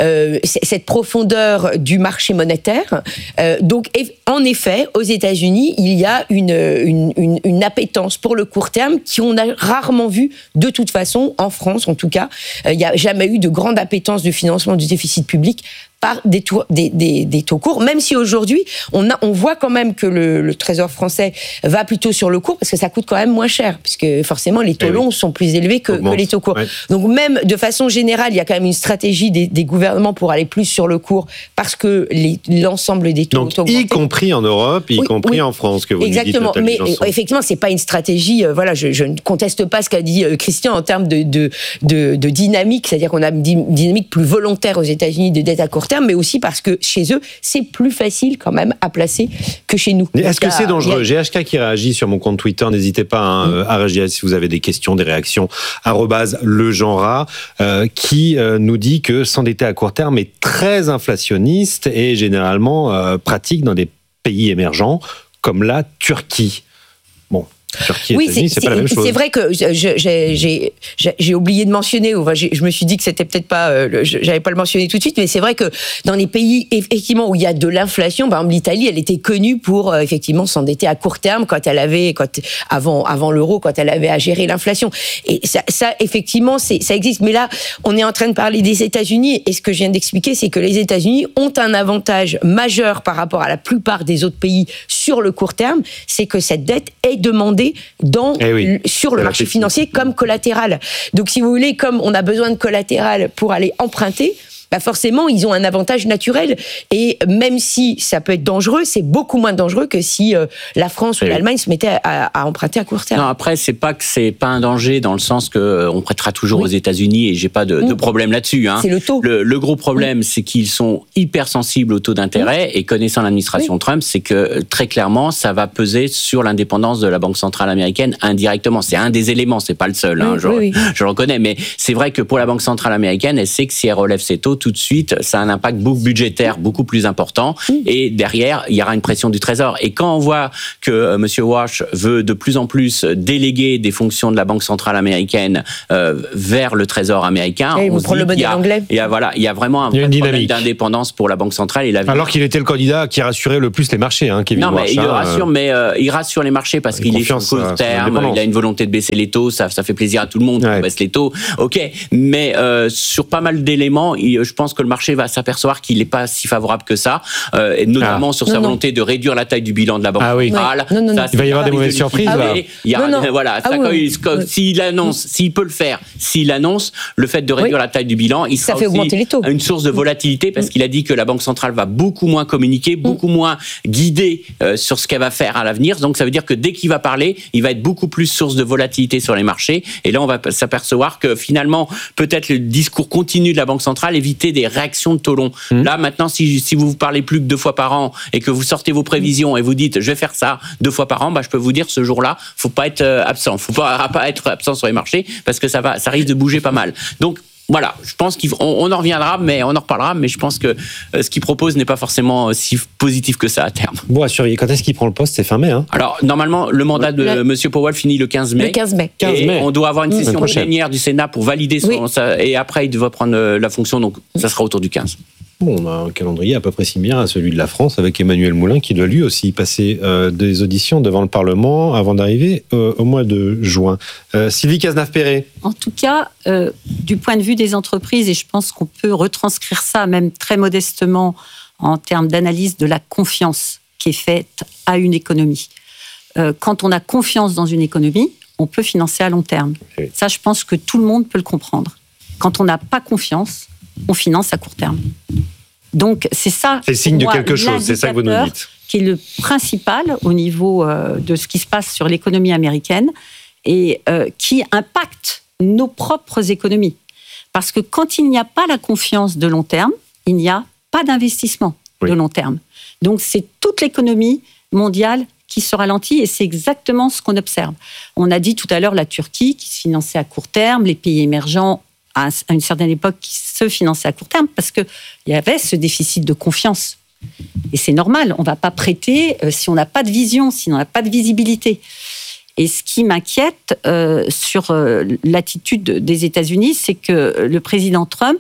profondeur du marché monétaire. Donc, en effet, aux États-Unis, il y a une appétence pour le court terme qu'on a rarement vu de toute façon, en France en tout cas. Il n'y a jamais eu de grande appétence de financement du déficit public par des taux courts, même si aujourd'hui, on voit quand même que le Trésor français va plutôt sur le court, parce que ça coûte quand même moins cher, puisque forcément, les taux longs sont plus élevés que les taux courts. Ouais. Donc même, de façon générale, il y a quand même une stratégie des gouvernements pour aller plus sur le court, parce que l'ensemble des taux ont augmenté. Y compris en Europe, y compris en France, que vous exactement. Nous dites, mais effectivement, c'est pas une stratégie, je ne conteste pas ce qu'a dit Christian en termes de dynamique, c'est-à-dire qu'on a une dynamique plus volontaire aux États-Unis de dette à court terme, mais aussi parce que chez eux, c'est plus facile quand même à placer que chez nous. Est-ce que c'est dangereux ? GHK qui réagit sur mon compte Twitter, n'hésitez pas à réagir si vous avez des questions, des réactions, @legenrat, qui nous dit que s'endetter à court terme est très inflationniste et généralement pratique dans des pays émergents comme la Turquie. Bon. Turquie, États-Unis, c'est pas la même chose. C'est vrai que j'ai oublié de mentionner, je me suis dit que c'était peut-être pas, j'avais pas le mentionné tout de suite, mais c'est vrai que dans les pays effectivement où il y a de l'inflation, par exemple l'Italie, elle était connue pour effectivement s'endetter à court terme avant l'euro, quand elle avait à gérer l'inflation. Et ça effectivement, ça existe. Mais là, on est en train de parler des États-Unis, et ce que je viens d'expliquer, c'est que les États-Unis ont un avantage majeur par rapport à la plupart des autres pays sur le court terme, c'est que cette dette est demandée sur le marché financier comme collatéral. Donc, si vous voulez, comme on a besoin de collatéral pour aller emprunter, forcément, ils ont un avantage naturel. Et même si ça peut être dangereux, c'est beaucoup moins dangereux que si la France ou l'Allemagne se mettaient à emprunter à court terme. Non, après, c'est pas un danger dans le sens que on prêtera toujours aux États-Unis et j'ai pas de problème là-dessus. Hein. C'est le taux. Le gros problème, c'est qu'ils sont hyper sensibles au taux d'intérêt et connaissant l'administration Trump, c'est que très clairement, ça va peser sur l'indépendance de la Banque centrale américaine indirectement. C'est un des éléments, c'est pas le seul. Hein, je le reconnais, mais c'est vrai que pour la Banque centrale américaine, elle sait que si elle relève ses taux, tout de suite, ça a un impact budgétaire beaucoup plus important. Et derrière, il y aura une pression du Trésor. Et quand on voit que M. Walsh veut de plus en plus déléguer des fonctions de la Banque centrale américaine vers le Trésor américain, on se dit le modèle anglais. Il y a vraiment un problème d'indépendance pour la Banque centrale. Alors qu'il était le candidat qui rassurait le plus les marchés, Kevin Walsh. Non, mais il rassure, il rassure les marchés parce qu'il est sur court terme, il a une volonté de baisser les taux, ça fait plaisir à tout le monde qu'on baisse les taux. Ok, mais sur pas mal d'éléments, je pense que le marché va s'apercevoir qu'il n'est pas si favorable que ça, et notamment sur sa volonté de réduire la taille du bilan de la Banque centrale. Il va y avoir des mauvaises surprises. S'il annonce, s'il peut le faire, s'il annonce le fait de réduire la taille du bilan, il sera aussi une source de volatilité parce qu'il a dit que la Banque centrale va beaucoup moins communiquer, beaucoup moins guider sur ce qu'elle va faire à l'avenir. Donc ça veut dire que dès qu'il va parler, il va être beaucoup plus source de volatilité sur les marchés. Et là, on va s'apercevoir que finalement, peut-être le discours continu de la Banque centrale éviter des réactions de taux longs. Là, maintenant, si vous parlez plus que 2 fois par an et que vous sortez vos prévisions et vous dites je vais faire ça 2 fois par an, je peux vous dire ce jour-là, faut pas être absent. Faut pas être absent sur les marchés parce que ça risque de bouger pas mal. Donc, voilà, je pense qu'on en reviendra, mais on en reparlera, mais je pense que ce qu'il propose n'est pas forcément si positif que ça à terme. Bon, à surveiller. Quand est-ce qu'il prend le poste? C'est fin mai, Alors, normalement, le mandat de M. Powell finit le 15 mai. Le 15 mai. On doit avoir une session plénière du Sénat pour valider et après, il devra prendre la fonction, donc ça sera autour du 15. Bon, on a un calendrier à peu près similaire à celui de la France, avec Emmanuel Moulin qui doit lui aussi passer des auditions devant le Parlement avant d'arriver au mois de juin. Sylvie Cazenave-Perret. En tout cas, du point de vue des entreprises, et je pense qu'on peut retranscrire ça même très modestement en termes d'analyse de la confiance qui est faite à une économie. Quand on a confiance dans une économie, on peut financer à long terme. Okay. Ça, je pense que tout le monde peut le comprendre. Quand on n'a pas confiance, on finance à court terme. Donc, c'est ça. C'est signe de quelque chose, c'est ça que vous nous dites. Qui est le principal au niveau de ce qui se passe sur l'économie américaine et qui impacte nos propres économies. Parce que quand il n'y a pas la confiance de long terme, il n'y a pas d'investissement de long terme. Donc, c'est toute l'économie mondiale qui se ralentit et c'est exactement ce qu'on observe. On a dit tout à l'heure la Turquie qui se finançait à court terme, les pays émergents à une certaine époque qui se finançaient à court terme parce qu'il y avait ce déficit de confiance. Et c'est normal, on ne va pas prêter si on n'a pas de vision, si on n'a pas de visibilité. Et ce qui m'inquiète sur l'attitude des États-Unis, c'est que le président Trump,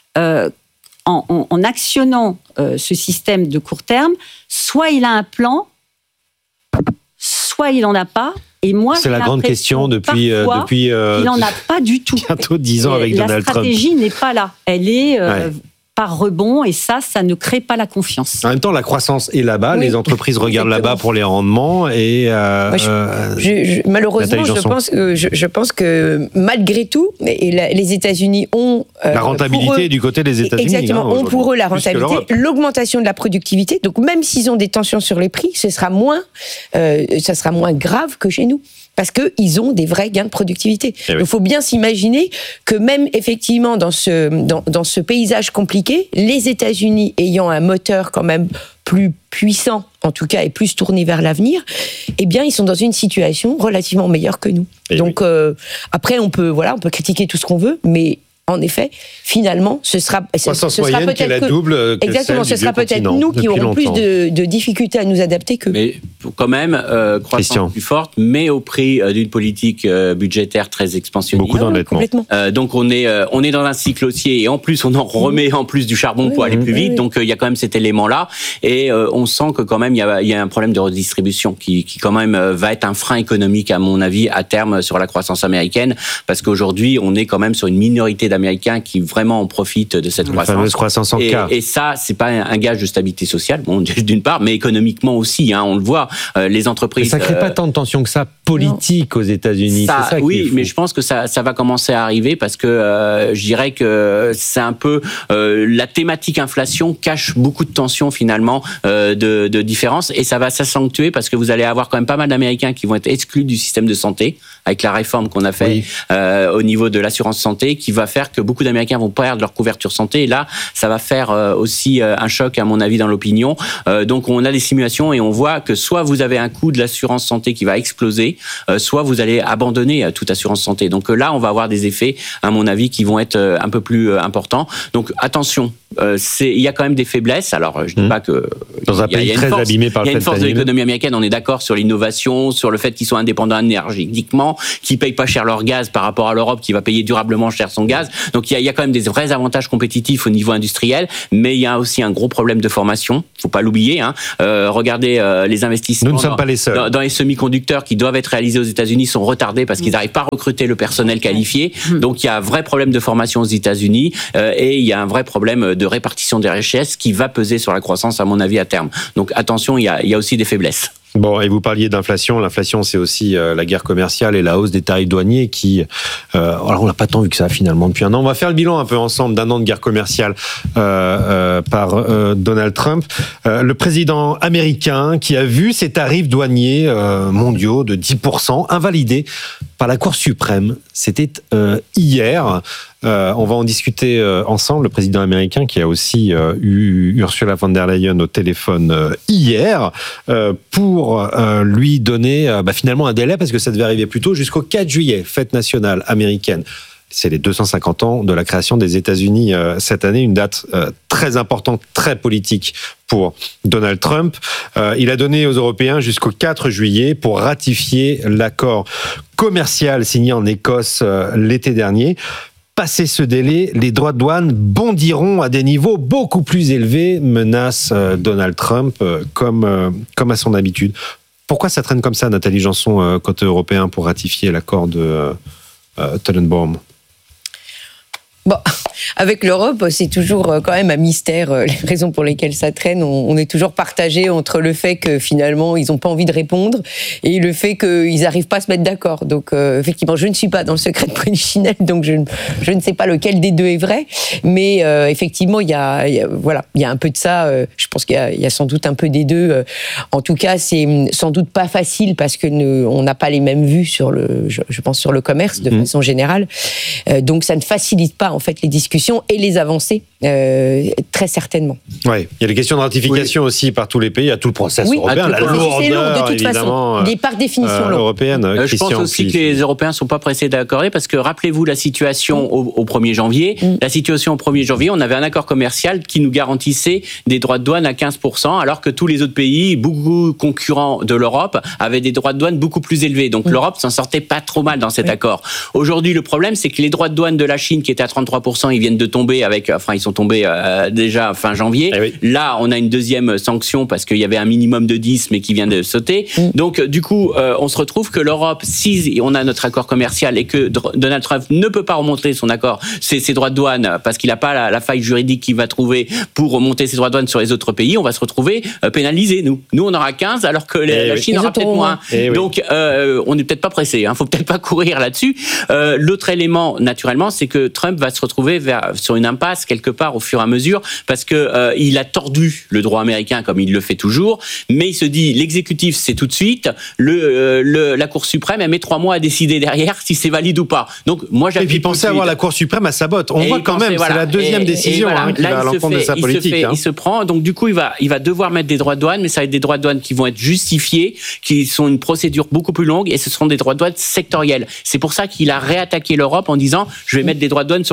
en actionnant ce système de court terme, soit il a un plan, soit il n'en a pas. Et moi, c'est la grande question depuis il n'en a pas du tout. Bientôt 10 ans avec Donald Trump. La stratégie n'est pas là. Elle est par rebond et ça ne crée pas la confiance. En même temps, la croissance est là-bas. Les entreprises regardent là-bas pour les rendements et malheureusement, je pense que malgré tout, les États-Unis ont la rentabilité du côté des États-Unis. Exactement, ont pour eux la rentabilité, l'augmentation de la productivité. Donc même s'ils ont des tensions sur les prix, ça sera moins grave que chez nous. Parce qu'ils ont des vrais gains de productivité. Il faut bien s'imaginer que même effectivement dans ce paysage compliqué, les États-Unis ayant un moteur quand même plus puissant, en tout cas, et plus tourné vers l'avenir, eh bien, ils sont dans une situation relativement meilleure que nous. Donc, après, on peut critiquer tout ce qu'on veut, mais en effet, finalement, ce sera moyenne qui est la double. Exactement, ce sera peut-être nous qui aurons plus de difficultés à nous adapter que. Mais quand même, croissance plus forte, mais au prix d'une politique budgétaire très expansionniste. Beaucoup d'endettement. Donc on est dans un cycle haussier et en plus on en remet en plus du charbon pour aller plus vite. Donc il y a quand même cet élément-là et on sent que quand même il y a un problème de redistribution qui quand même va être un frein économique à mon avis à terme sur la croissance américaine parce qu'aujourd'hui on est quand même sur une minorité d'Américains qui vraiment en profitent de cette croissance. La fameuse croissance en K. Et ça c'est pas un gage de stabilité sociale, bon d'une part, mais économiquement aussi. On le voit, les entreprises. Mais ça crée pas tant de tensions que ça politique aux États-Unis. C'est ça oui, mais je pense que ça va commencer à arriver parce que je dirais que c'est un peu la thématique inflation cache beaucoup de tensions finalement de différences et ça va s'accentuer parce que vous allez avoir quand même pas mal d'Américains qui vont être exclus du système de santé avec la réforme qu'on a fait au niveau de l'assurance santé qui va faire que beaucoup d'Américains vont perdre leur couverture santé et là ça va faire aussi un choc à mon avis dans l'opinion. Donc on a des simulations et on voit que soit vous avez un coût de l'assurance santé qui va exploser, soit vous allez abandonner toute assurance santé. Donc là on va avoir des effets à mon avis qui vont être un peu plus importants. Donc attention, il y a quand même des faiblesses. Alors je dis pas que dans un pays très abîmé par le fait. Il y a une force de l'économie américaine. On est d'accord sur l'innovation, sur le fait qu'ils sont indépendants énergétiquement, qu'ils payent pas cher leur gaz par rapport à l'Europe qui va payer durablement cher son gaz. Donc il y a quand même des vrais avantages compétitifs au niveau industriel, mais il y a aussi un gros problème de formation. Faut pas l'oublier. Regardez les investissements. Nous ne sommes pas les seuls. Dans les semi-conducteurs qui doivent être réalisés aux États-Unis sont retardés parce qu'ils n'arrivent pas à recruter le personnel qualifié. Donc il y a un vrai problème de formation aux États-Unis et il y a un vrai problème de répartition des richesses qui va peser sur la croissance à mon avis à terme. Donc attention, il y a aussi des faiblesses. Bon, et vous parliez d'inflation. L'inflation, c'est aussi la guerre commerciale et la hausse des tarifs douaniers qui... alors, on n'a pas tant vu que ça, finalement, depuis un an. On va faire le bilan un peu ensemble d'un an de guerre commerciale par Donald Trump. Le président américain qui a vu ses tarifs douaniers mondiaux de 10% invalidés par la Cour suprême. C'était hier. On va en discuter ensemble. Le président américain qui a aussi eu Ursula von der Leyen au téléphone hier pour lui donner finalement un délai parce que ça devait arriver plus tôt jusqu'au 4 juillet, fête nationale américaine. C'est les 250 ans de la création des États-Unis cette année, une date très importante, très politique pour Donald Trump. Il a donné aux Européens jusqu'au 4 juillet pour ratifier l'accord commercial signé en Écosse l'été dernier. Passé ce délai, les droits de douane bondiront à des niveaux beaucoup plus élevés, menace Donald Trump, comme à son habitude. Pourquoi ça traîne comme ça, Nathalie Janson, côté européen, pour ratifier l'accord de Tenenbaum ? Bon, avec l'Europe, c'est toujours quand même un mystère. Les raisons pour lesquelles ça traîne, on est toujours partagé entre le fait que finalement ils n'ont pas envie de répondre et le fait qu'ils n'arrivent pas à se mettre d'accord. Donc effectivement, je ne suis pas dans le secret de Polichinelle, donc je ne sais pas lequel des deux est vrai. Mais effectivement, il y a un peu de ça. Je pense qu'il y a sans doute un peu des deux. En tout cas, c'est sans doute pas facile parce que on n'a pas les mêmes vues sur je pense sur le commerce de façon générale. Donc ça ne facilite pas en fait les discussions et les avancées très certainement. Ouais, il y a les questions de ratification aussi par tous les pays, à tout le processus européen, la lourdeur de toute façon, par définition européenne. Je pense aussi que les Européens sont pas pressés d'accorder parce que rappelez-vous la situation au 1er janvier. La situation au 1er janvier, on avait un accord commercial qui nous garantissait des droits de douane à 15%, alors que tous les autres pays, beaucoup concurrents de l'Europe, avaient des droits de douane beaucoup plus élevés. Donc l'Europe s'en sortait pas trop mal dans cet accord. Aujourd'hui, le problème, c'est que les droits de douane de la Chine qui étaient à 33%, ils viennent de tomber ils sont tombés déjà fin janvier. Là, on a une deuxième sanction parce qu'il y avait un minimum de 10, mais qui vient de sauter. Donc, du coup, on se retrouve que l'Europe, si on a notre accord commercial et que Donald Trump ne peut pas remonter son accord, ses droits de douane, parce qu'il n'a pas la faille juridique qu'il va trouver pour remonter ses droits de douane sur les autres pays, on va se retrouver pénalisés, nous. Nous, on aura 15, alors que la Chine aura peut-être moins. Donc, on n'est peut-être pas pressé. Faut peut-être pas courir là-dessus. L'autre élément, naturellement, c'est que Trump va se retrouver sur une impasse quelque part au fur et à mesure parce que il a tordu le droit américain comme il le fait toujours, mais il se dit l'exécutif c'est tout de suite, la Cour suprême elle met 3 mois à décider derrière si c'est valide ou pas. Donc moi j'appuie. Et puis pensez avoir la Cour suprême à sa botte. On voit quand même c'est la deuxième décision qui va à l'encontre de sa politique. Il se prend donc du coup il va devoir mettre des droits de douane, mais ça va être des droits de douane qui vont être justifiés, qui sont une procédure beaucoup plus longue et ce seront des droits de douane sectoriels. C'est pour ça qu'il a réattaqué l'Europe en disant je vais mettre des droits de douane sur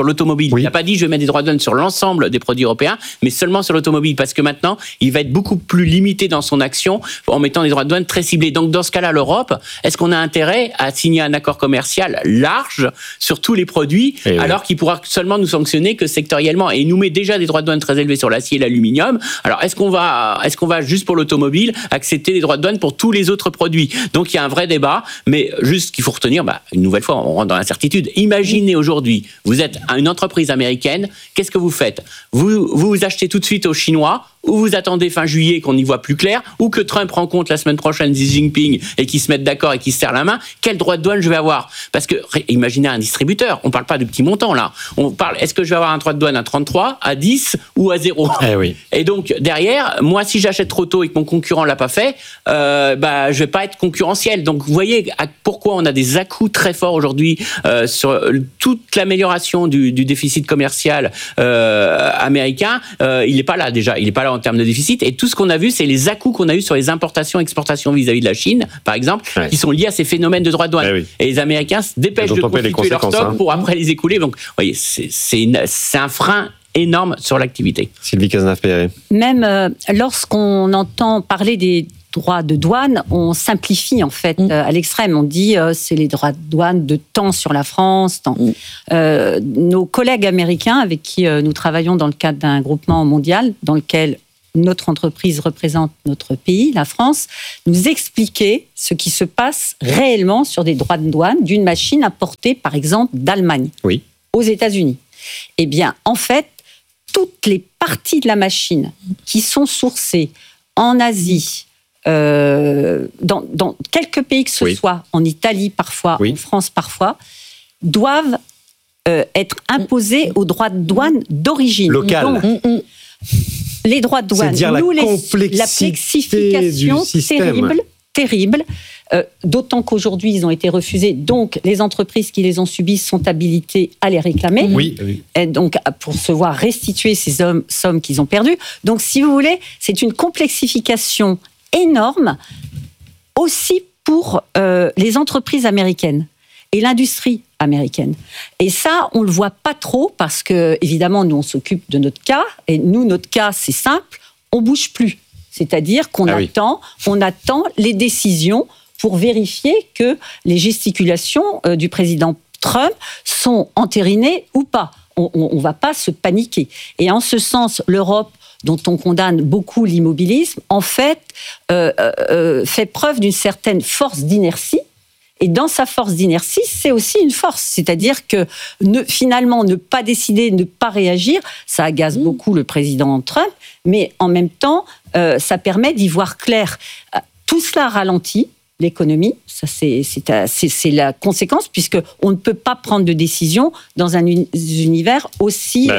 l'automobile. Oui. Il n'a pas dit je vais mettre des droits de douane sur l'ensemble des produits européens, mais seulement sur l'automobile, parce que maintenant, il va être beaucoup plus limité dans son action en mettant des droits de douane très ciblés. Donc dans ce cas-là, l'Europe, est-ce qu'on a intérêt à signer un accord commercial large sur tous les produits, alors qu'il pourra seulement nous sanctionner que sectoriellement, et il nous met déjà des droits de douane très élevés sur l'acier et l'aluminium. Alors est-ce qu'on va juste pour l'automobile accepter les droits de douane pour tous les autres produits? Donc il y a un vrai débat, mais juste qu'il faut retenir, une nouvelle fois, on rentre dans l'incertitude. Imaginez aujourd'hui, vous êtes une entreprise américaine, qu'est-ce que vous faites? Vous achetez tout de suite aux Chinois, ou vous attendez fin juillet qu'on y voit plus clair, ou que Trump rencontre la semaine prochaine Xi Jinping et qu'ils se mettent d'accord et qu'ils se serrent la main, quel droit de douane je vais avoir? Parce que, imaginez un distributeur, on parle pas de petits montants là, on parle, est-ce que je vais avoir un droit de douane à 33, à 10 ou à 0? Et donc, derrière, moi, si j'achète trop tôt et que mon concurrent l'a pas fait, je vais pas être concurrentiel. Donc, vous voyez pourquoi on a des à-coups très forts aujourd'hui sur toute l'amélioration du déficit commercial américain. Il est pas là déjà, il est pas là en termes de déficit, et tout ce qu'on a vu, c'est les à-coups qu'on a eu sur les importations et exportations vis-à-vis de la Chine, par exemple, qui sont liés à ces phénomènes de droits de douane. Et les Américains se dépêchent de constituer leur stock pour après les écouler. Donc, vous voyez, c'est un frein énorme sur l'activité. Sylvie Cazenave-Péré. Même lorsqu'on entend parler des droits de douane, on simplifie en fait à l'extrême. On dit c'est les droits de douane de temps sur la France. Nos collègues américains avec qui nous travaillons dans le cadre d'un groupement mondial dans lequel notre entreprise représente notre pays, la France, nous expliquaient ce qui se passe réellement sur des droits de douane d'une machine importée par exemple d'Allemagne aux États-Unis. Eh bien, en fait, toutes les parties de la machine qui sont sourcées en Asie, dans quelques pays que ce soit, en Italie parfois, en France parfois, doivent être imposés aux droits de douane d'origine. Local. Donc, les droits de douane, c'est-à-dire nous, la complexification terrible. D'autant qu'aujourd'hui, ils ont été refusés. Donc, les entreprises qui les ont subis sont habilitées à les réclamer. Et donc, pour se voir restituer ces sommes qu'ils ont perdues. Donc, si vous voulez, c'est une complexification énorme aussi pour les entreprises américaines et l'industrie américaine. Et ça, on le voit pas trop parce que, évidemment, nous, on s'occupe de notre cas. Et nous, notre cas, c'est simple, on bouge plus. C'est-à-dire qu'on attend les décisions pour vérifier que les gesticulations du président Trump sont entérinées ou pas. On ne va pas se paniquer. Et en ce sens, l'Europe, dont on condamne beaucoup l'immobilisme, en fait, fait preuve d'une certaine force d'inertie. Et dans sa force d'inertie, c'est aussi une force. C'est-à-dire que finalement, ne pas décider, ne pas réagir, ça agace beaucoup le président Trump, mais en même temps, ça permet d'y voir clair. Tout cela ralentit l'économie, ça c'est la conséquence, puisqu'on ne peut pas prendre de décision dans un univers aussi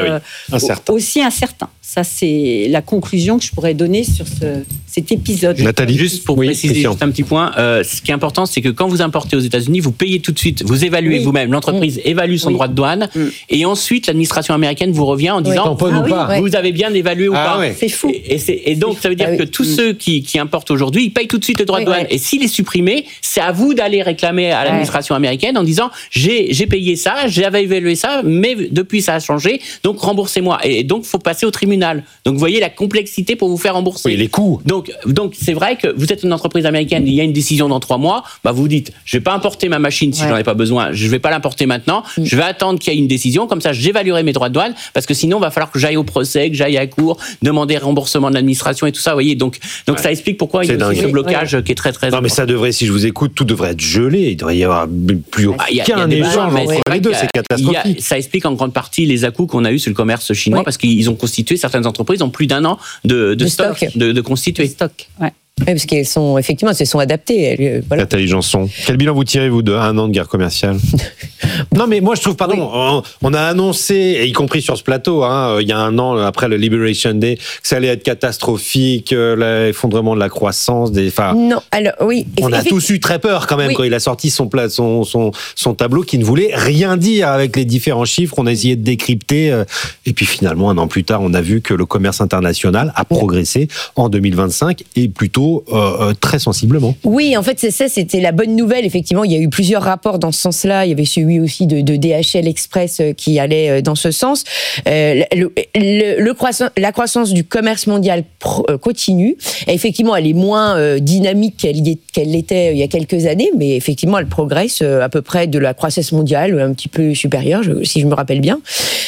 incertain. Ça, c'est la conclusion que je pourrais donner sur cet épisode. Nathalie, juste pour préciser juste un petit point, ce qui est important, c'est que quand vous importez aux États-Unis, vous payez tout de suite, vous évaluez vous-même, l'entreprise évalue son droit de douane, et ensuite l'administration américaine vous revient en disant vous avez bien évalué ou pas. C'est fou. Et donc ça veut dire que tous ceux qui importent aujourd'hui, ils payent tout de suite le droit de douane. Et s'il est supprimé, c'est à vous d'aller réclamer à l'administration américaine en disant j'ai payé ça, j'avais évalué ça, mais depuis ça a changé, donc remboursez-moi. Et donc il faut passer au tribunal. Donc vous voyez la complexité pour vous faire rembourser. Les coûts. Donc c'est vrai que vous êtes une entreprise américaine, il y a une décision dans 3 mois, vous dites je vais pas importer ma machine si j'en ai pas besoin, je vais pas l'importer maintenant, je vais attendre qu'il y ait une décision, comme ça j'évaluerai mes droits de douane, parce que sinon il va falloir que j'aille au procès, que j'aille à cour, demander remboursement de l'administration et tout ça, vous voyez. Donc ça explique pourquoi il y a aussi ce blocage qui est très très important. Mais ça devrait, si je vous écoute, tout devrait être gelé, il devrait y avoir plus aucun échange entre les deux, c'est catastrophique. Ça explique en grande partie les à-coups qu'on a eu sur le commerce chinois, parce qu'ils ont constitué, certaines entreprises ont plus d'1 an de stock de constituer. Oui, parce qu'elles sont, effectivement, elles se sont adaptées. Voilà. Nathalie Janson, quel bilan vous tirez, vous, de 1 an de guerre commerciale? Non, mais moi, je trouve, on a annoncé, y compris sur ce plateau, il y a 1 an, après le Liberation Day, que ça allait être catastrophique, l'effondrement de la croissance. Non, alors, oui. On a tous eu très peur, quand même, quand il a sorti son tableau qui ne voulait rien dire avec les différents chiffres. On a essayé de décrypter. Et puis, finalement, 1 an plus tard, on a vu que le commerce international a progressé en 2025 et plutôt très sensiblement. Oui, en fait, c'était la bonne nouvelle. Effectivement, il y a eu plusieurs rapports dans ce sens-là. Il y avait celui aussi de DHL Express qui allait dans ce sens. La croissance du commerce mondial continue. Et effectivement, elle est moins dynamique qu'elle l'était il y a quelques années, mais effectivement, elle progresse à peu près de la croissance mondiale, un petit peu supérieure, si je me rappelle bien.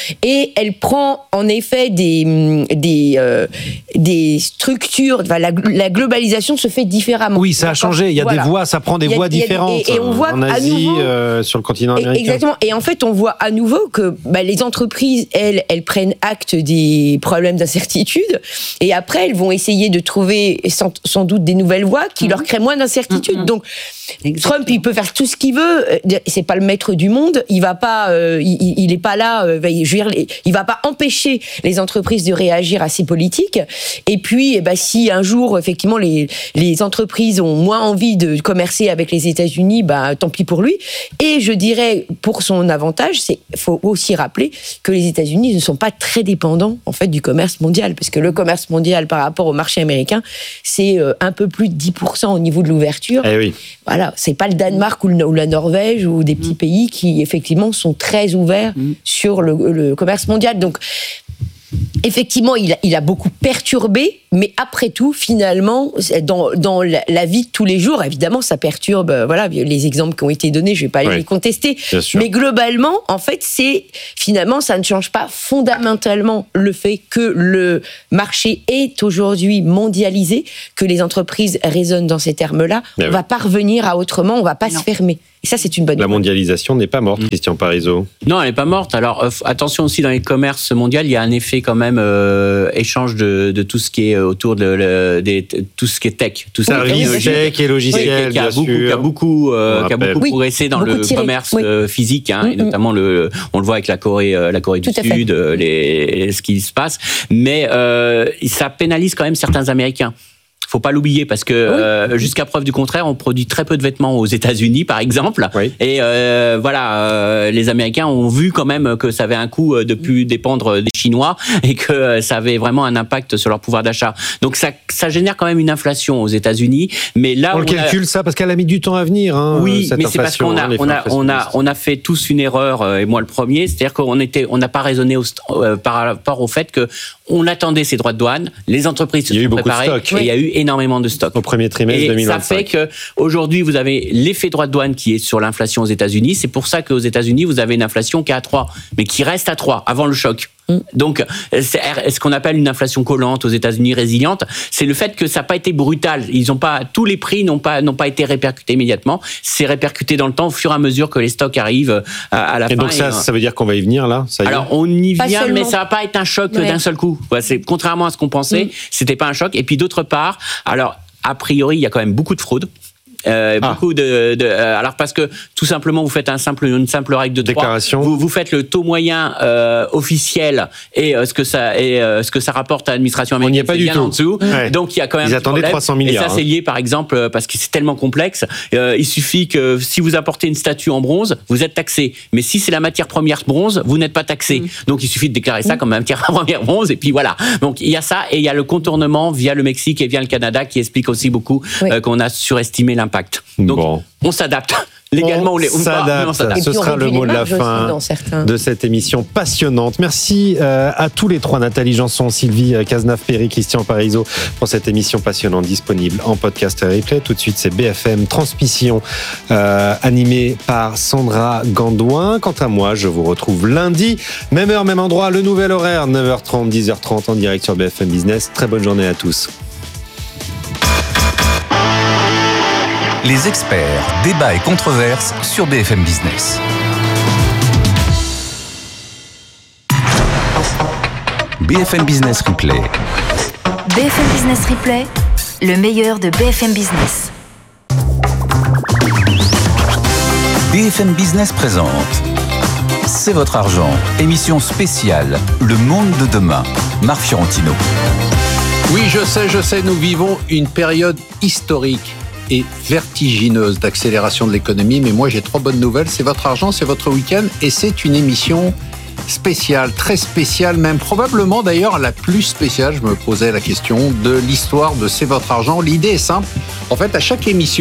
Et elle prend en effet des structures. Enfin, la globalisation se fait différemment. Oui, ça a changé. Il y a des voies, ça prend des voies différentes. Et on voit en Asie, sur le continent américain. Exactement. Et en fait, on voit à nouveau que les entreprises, elles prennent acte des problèmes d'incertitude. Et après, elles vont essayer de trouver sans doute des nouvelles voies qui leur créent moins d'incertitude. Donc, Trump, il peut faire tout ce qu'il veut. C'est pas le maître du monde. Il va pas, il est pas là. Je veux dire, il va pas empêcher les entreprises de réagir à ces politiques. Et puis, si un jour, effectivement, les entreprises ont moins envie de commercer avec les États-Unis, tant pis pour lui. Et je dirais, pour son avantage, faut aussi rappeler que les États-Unis ne sont pas très dépendants, en fait, du commerce mondial. Parce que le commerce mondial, par rapport au marché américain, c'est un peu plus de 10% au niveau de l'ouverture. Eh oui. Voilà, c'est pas le Danemark ou la Norvège ou des petits pays qui, effectivement, sont très ouverts sur le commerce mondial. Donc, effectivement, il a beaucoup perturbé, mais après tout, finalement, dans la vie de tous les jours, évidemment, ça perturbe. Voilà, les exemples qui ont été donnés, je vais pas les contester. Mais globalement, en fait, finalement, ça ne change pas fondamentalement le fait que le marché est aujourd'hui mondialisé, que les entreprises raisonnent dans ces termes-là. On va pas revenir à autrement, on va pas se fermer. Et ça, c'est une bonne nouvelle. La mondialisation n'est pas morte, Christian Parizeau. Non, elle n'est pas morte. Alors, attention aussi, dans les commerces mondiaux, il y a un effet quand même échange de tout ce qui est autour de tout ce qui est tech. Tout ça, tech et logiciel, qui a beaucoup progressé dans le commerce physique, et notamment on le voit avec la Corée du Sud, ce qui se passe. Mais ça pénalise quand même certains Américains. Faut pas l'oublier parce que jusqu'à preuve du contraire, on produit très peu de vêtements aux États-Unis, par exemple. Oui. Et les Américains ont vu quand même que ça avait un coût de plus dépendre des Chinois et que ça avait vraiment un impact sur leur pouvoir d'achat. Donc ça génère quand même une inflation aux États-unis. Mais là, on calcule ça parce qu'elle a mis du temps à venir. Oui, mais c'est parce qu'on a fait tous une erreur et moi le premier, c'est-à-dire qu'on n'a pas raisonné par rapport au fait que on attendait ces droits de douane, les entreprises se sont préparées et il y a eu énormément de stocks. Au premier trimestre 2025. Ça fait qu'aujourd'hui, vous avez l'effet droit de douane qui est sur l'inflation aux États-Unis. C'est pour ça qu'aux États-Unis, vous avez une inflation qui est à 3, mais qui reste à 3 avant le choc. Donc, ce qu'on appelle une inflation collante aux États-Unis résiliente, c'est le fait que ça n'a pas été brutal. Tous les prix n'ont pas été répercutés immédiatement. C'est répercuté dans le temps au fur et à mesure que les stocks arrivent à la fin. Et donc ça veut dire qu'on va y venir là, ça y est. Alors on y vient, mais ça va pas être un choc d'un seul coup. Contrairement à ce qu'on pensait, c'était pas un choc. Et puis d'autre part, alors a priori, il y a quand même beaucoup de fraude. Beaucoup alors parce que tout simplement vous faites une simple règle de déclaration. Vous faites le taux moyen officiel et ce que ça rapporte à l'administration américaine. On n'y est pas du tout. En dessous. Ouais. Donc il y a quand même. Ils attendaient 300 milliards. Et ça c'est lié par exemple parce que c'est tellement complexe. Il suffit que si vous apportez une statue en bronze, vous êtes taxé. Mais si c'est la matière première bronze, vous n'êtes pas taxé. Donc il suffit de déclarer ça comme matière première bronze et puis voilà. Donc il y a ça et il y a le contournement via le Mexique et via le Canada qui explique aussi beaucoup qu'on a surestimé l'impact. Donc, on s'adapte. Légalement, on s'adapte. Ce sera le mot de la fin de cette émission passionnante. Merci à tous les trois, Nathalie Janson, Sylvie Cazenave-Perry, Christian Parizeau, pour cette émission passionnante disponible en podcast et replay. Tout de suite, c'est BFM Transmission, animée par Sandra Gandouin. Quant à moi, je vous retrouve lundi, même heure, même endroit, le nouvel horaire, 9h30, 10h30 en direct sur BFM Business. Très bonne journée à tous. Les experts, débats et controverses sur BFM Business. BFM Business Replay. BFM Business Replay, le meilleur de BFM Business. BFM Business présente C'est votre argent, émission spéciale, le monde de demain. Marc Fiorentino. Oui, je sais, nous vivons une période historique et vertigineuse d'accélération de l'économie, mais moi j'ai 3 bonnes nouvelles, c'est votre argent, c'est votre week-end, et c'est une émission spéciale, très spéciale, même probablement d'ailleurs la plus spéciale, je me posais la question, de l'histoire de C'est votre argent. L'idée est simple, en fait à chaque émission,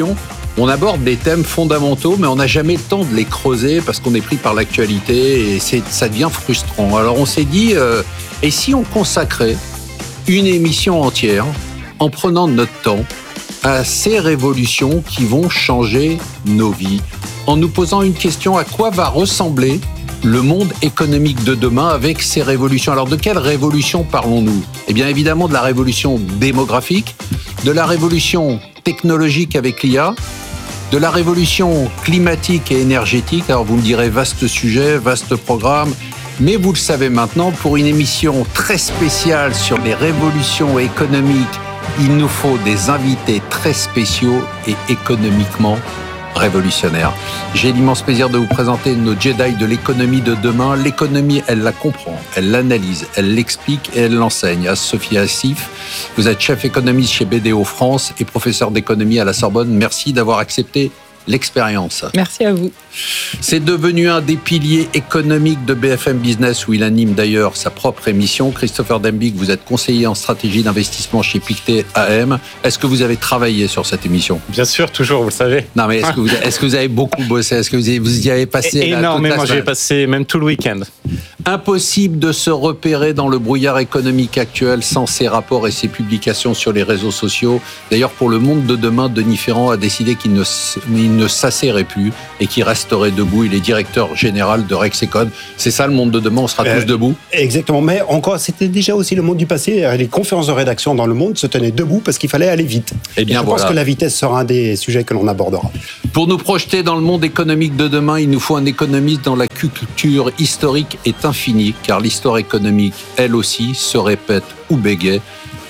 On aborde des thèmes fondamentaux, mais on n'a jamais le temps de les creuser parce qu'on est pris par l'actualité et ça devient frustrant. Alors on s'est dit, et si on consacrait une émission entière en prenant notre temps à ces révolutions qui vont changer nos vies, en nous posant une question: à quoi va ressembler le monde économique de demain avec ces révolutions? Alors de quelle révolution parlons-nous? Eh bien évidemment de la révolution démographique, de la révolution technologique avec l'IA, de la révolution climatique et énergétique. Alors vous me direz, vaste sujet, vaste programme, mais vous le savez maintenant, pour une émission très spéciale sur les révolutions économiques, il nous faut des invités très spéciaux et économiquement révolutionnaire. J'ai l'immense plaisir de vous présenter nos Jedi de l'économie de demain. L'économie, elle la comprend, elle l'analyse, elle l'explique et elle l'enseigne. Sophie Assif, vous êtes chef économiste chez BDO France et professeur d'économie à la Sorbonne. Merci d'avoir accepté l'expérience. Merci à vous. C'est devenu un des piliers économiques de BFM Business, où il anime d'ailleurs sa propre émission. Christopher Dembicq, vous êtes conseiller en stratégie d'investissement chez Pictet AM. Est-ce que vous avez travaillé sur cette émission? Bien sûr, toujours, vous le savez. Non, mais est-ce que vous avez beaucoup bossé? Est-ce que vous y avez passé énormément? J'ai passé même tout le week-end. Impossible de se repérer dans le brouillard économique actuel sans ses rapports et ses publications sur les réseaux sociaux. D'ailleurs, pour le monde de demain, Denis Ferrand a décidé qu'il ne s'asserrait plus et qu'il resterait debout. Il est directeur général de Rexecon. C'est ça le monde de demain, on sera tous debout? Exactement, mais encore, c'était déjà aussi le monde du passé. Les conférences de rédaction dans le monde se tenaient debout parce qu'il fallait aller vite. Et bien, je pense que la vitesse sera un des sujets que l'on abordera. Pour nous projeter dans le monde économique de demain, il nous faut un économiste dont la culture historique est infinie, car l'histoire économique, elle aussi, se répète ou bégaye.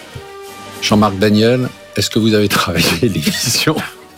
Jean-Marc Daniel, est-ce que vous avez travaillé l'émission?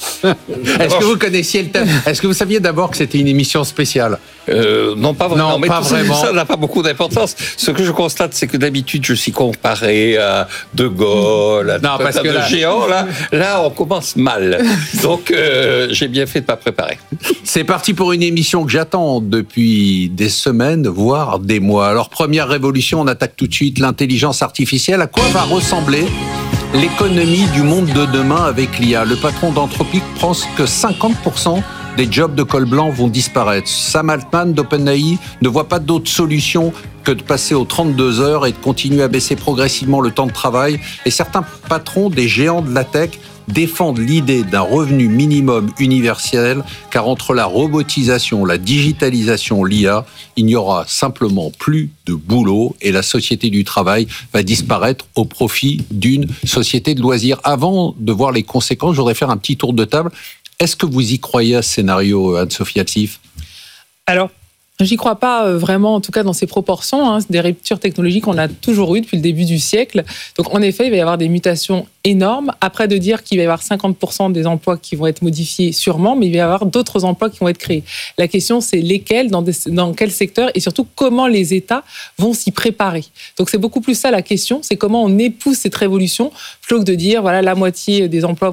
Est-ce que vous connaissiez le thème? Est-ce que vous saviez d'abord que c'était une émission spéciale? Non, pas vraiment. Non, mais pas vraiment. Ça n'a pas beaucoup d'importance. Ce que je constate, c'est que d'habitude, je suis comparé à De Gaulle, à de géants. Là, on commence mal. Donc, j'ai bien fait de pas préparer. C'est parti pour une émission que j'attends depuis des semaines, voire des mois. Alors, première révolution, on attaque tout de suite l'intelligence artificielle. À quoi va ressembler l'économie du monde de demain avec l'IA? Le patron d'Anthropic pense que 50% des jobs de col blanc vont disparaître. Sam Altman d'OpenAI ne voit pas d'autre solution que de passer aux 32 heures et de continuer à baisser progressivement le temps de travail. Et certains patrons des géants de la tech défendent l'idée d'un revenu minimum universel, car entre la robotisation, la digitalisation, l'IA, il n'y aura simplement plus de boulot et la société du travail va disparaître au profit d'une société de loisirs. Avant de voir les conséquences, je voudrais faire un petit tour de table. Est-ce que vous y croyez à ce scénario, Anne-Sophie Assif? Alors, j'y crois pas vraiment, en tout cas dans ces proportions. C'est des ruptures technologiques qu'on a toujours eues depuis le début du siècle. Donc en effet, il va y avoir des mutations énormes. Après, de dire qu'il va y avoir 50% des emplois qui vont être modifiés, sûrement, mais il va y avoir d'autres emplois qui vont être créés. La question, c'est lesquels, dans quel secteur, et surtout comment les États vont s'y préparer. Donc c'est beaucoup plus ça la question, c'est comment on épouse cette révolution, plutôt que de dire, voilà, la moitié des emplois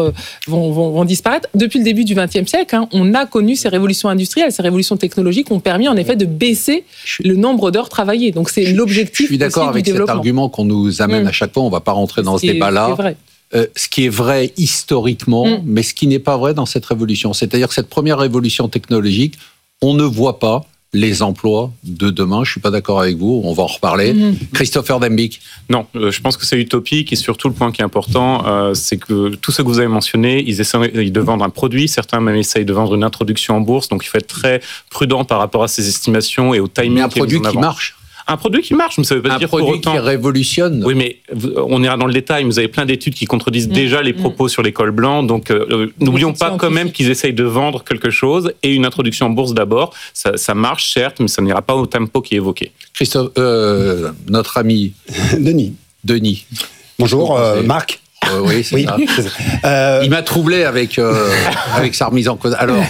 vont disparaître. Depuis le début du XXe siècle, on a connu ces révolutions industrielles, ces révolutions technologiques ont permis en effet de baisser le nombre d'heures travaillées. Donc c'est l'objectif. Je suis d'accord avec cet argument qu'on nous amène à chaque fois. On ne va pas rentrer dans ce débat-là. Ce qui est vrai historiquement, mais ce qui n'est pas vrai dans cette révolution. C'est-à-dire que cette première révolution technologique, on ne voit pas les emplois de demain. Je ne suis pas d'accord avec vous, on va en reparler. Christopher Dembicq. Non, je pense que c'est utopique et surtout le point qui est important, c'est que tout ce que vous avez mentionné, ils essayent de vendre un produit, certains même essayent de vendre une introduction en bourse, donc il faut être très prudent par rapport à ces estimations et au timing. Mais un produit qui marche. Un produit qui marche, mais ça veut pas dire pour autant... Un produit qui révolutionne. Oui, mais on ira dans le détail. Vous avez plein d'études qui contredisent déjà les propos sur les cols blancs. Donc, n'oublions pas quand même qu'ils essayent de vendre quelque chose. Et une introduction en bourse d'abord, ça marche, certes, mais ça n'ira pas au tempo qui est évoqué. Christophe, notre ami... Denis. Bonjour, Marc. Oui, c'est ça. Il m'a troublé avec sa remise en cause. Alors,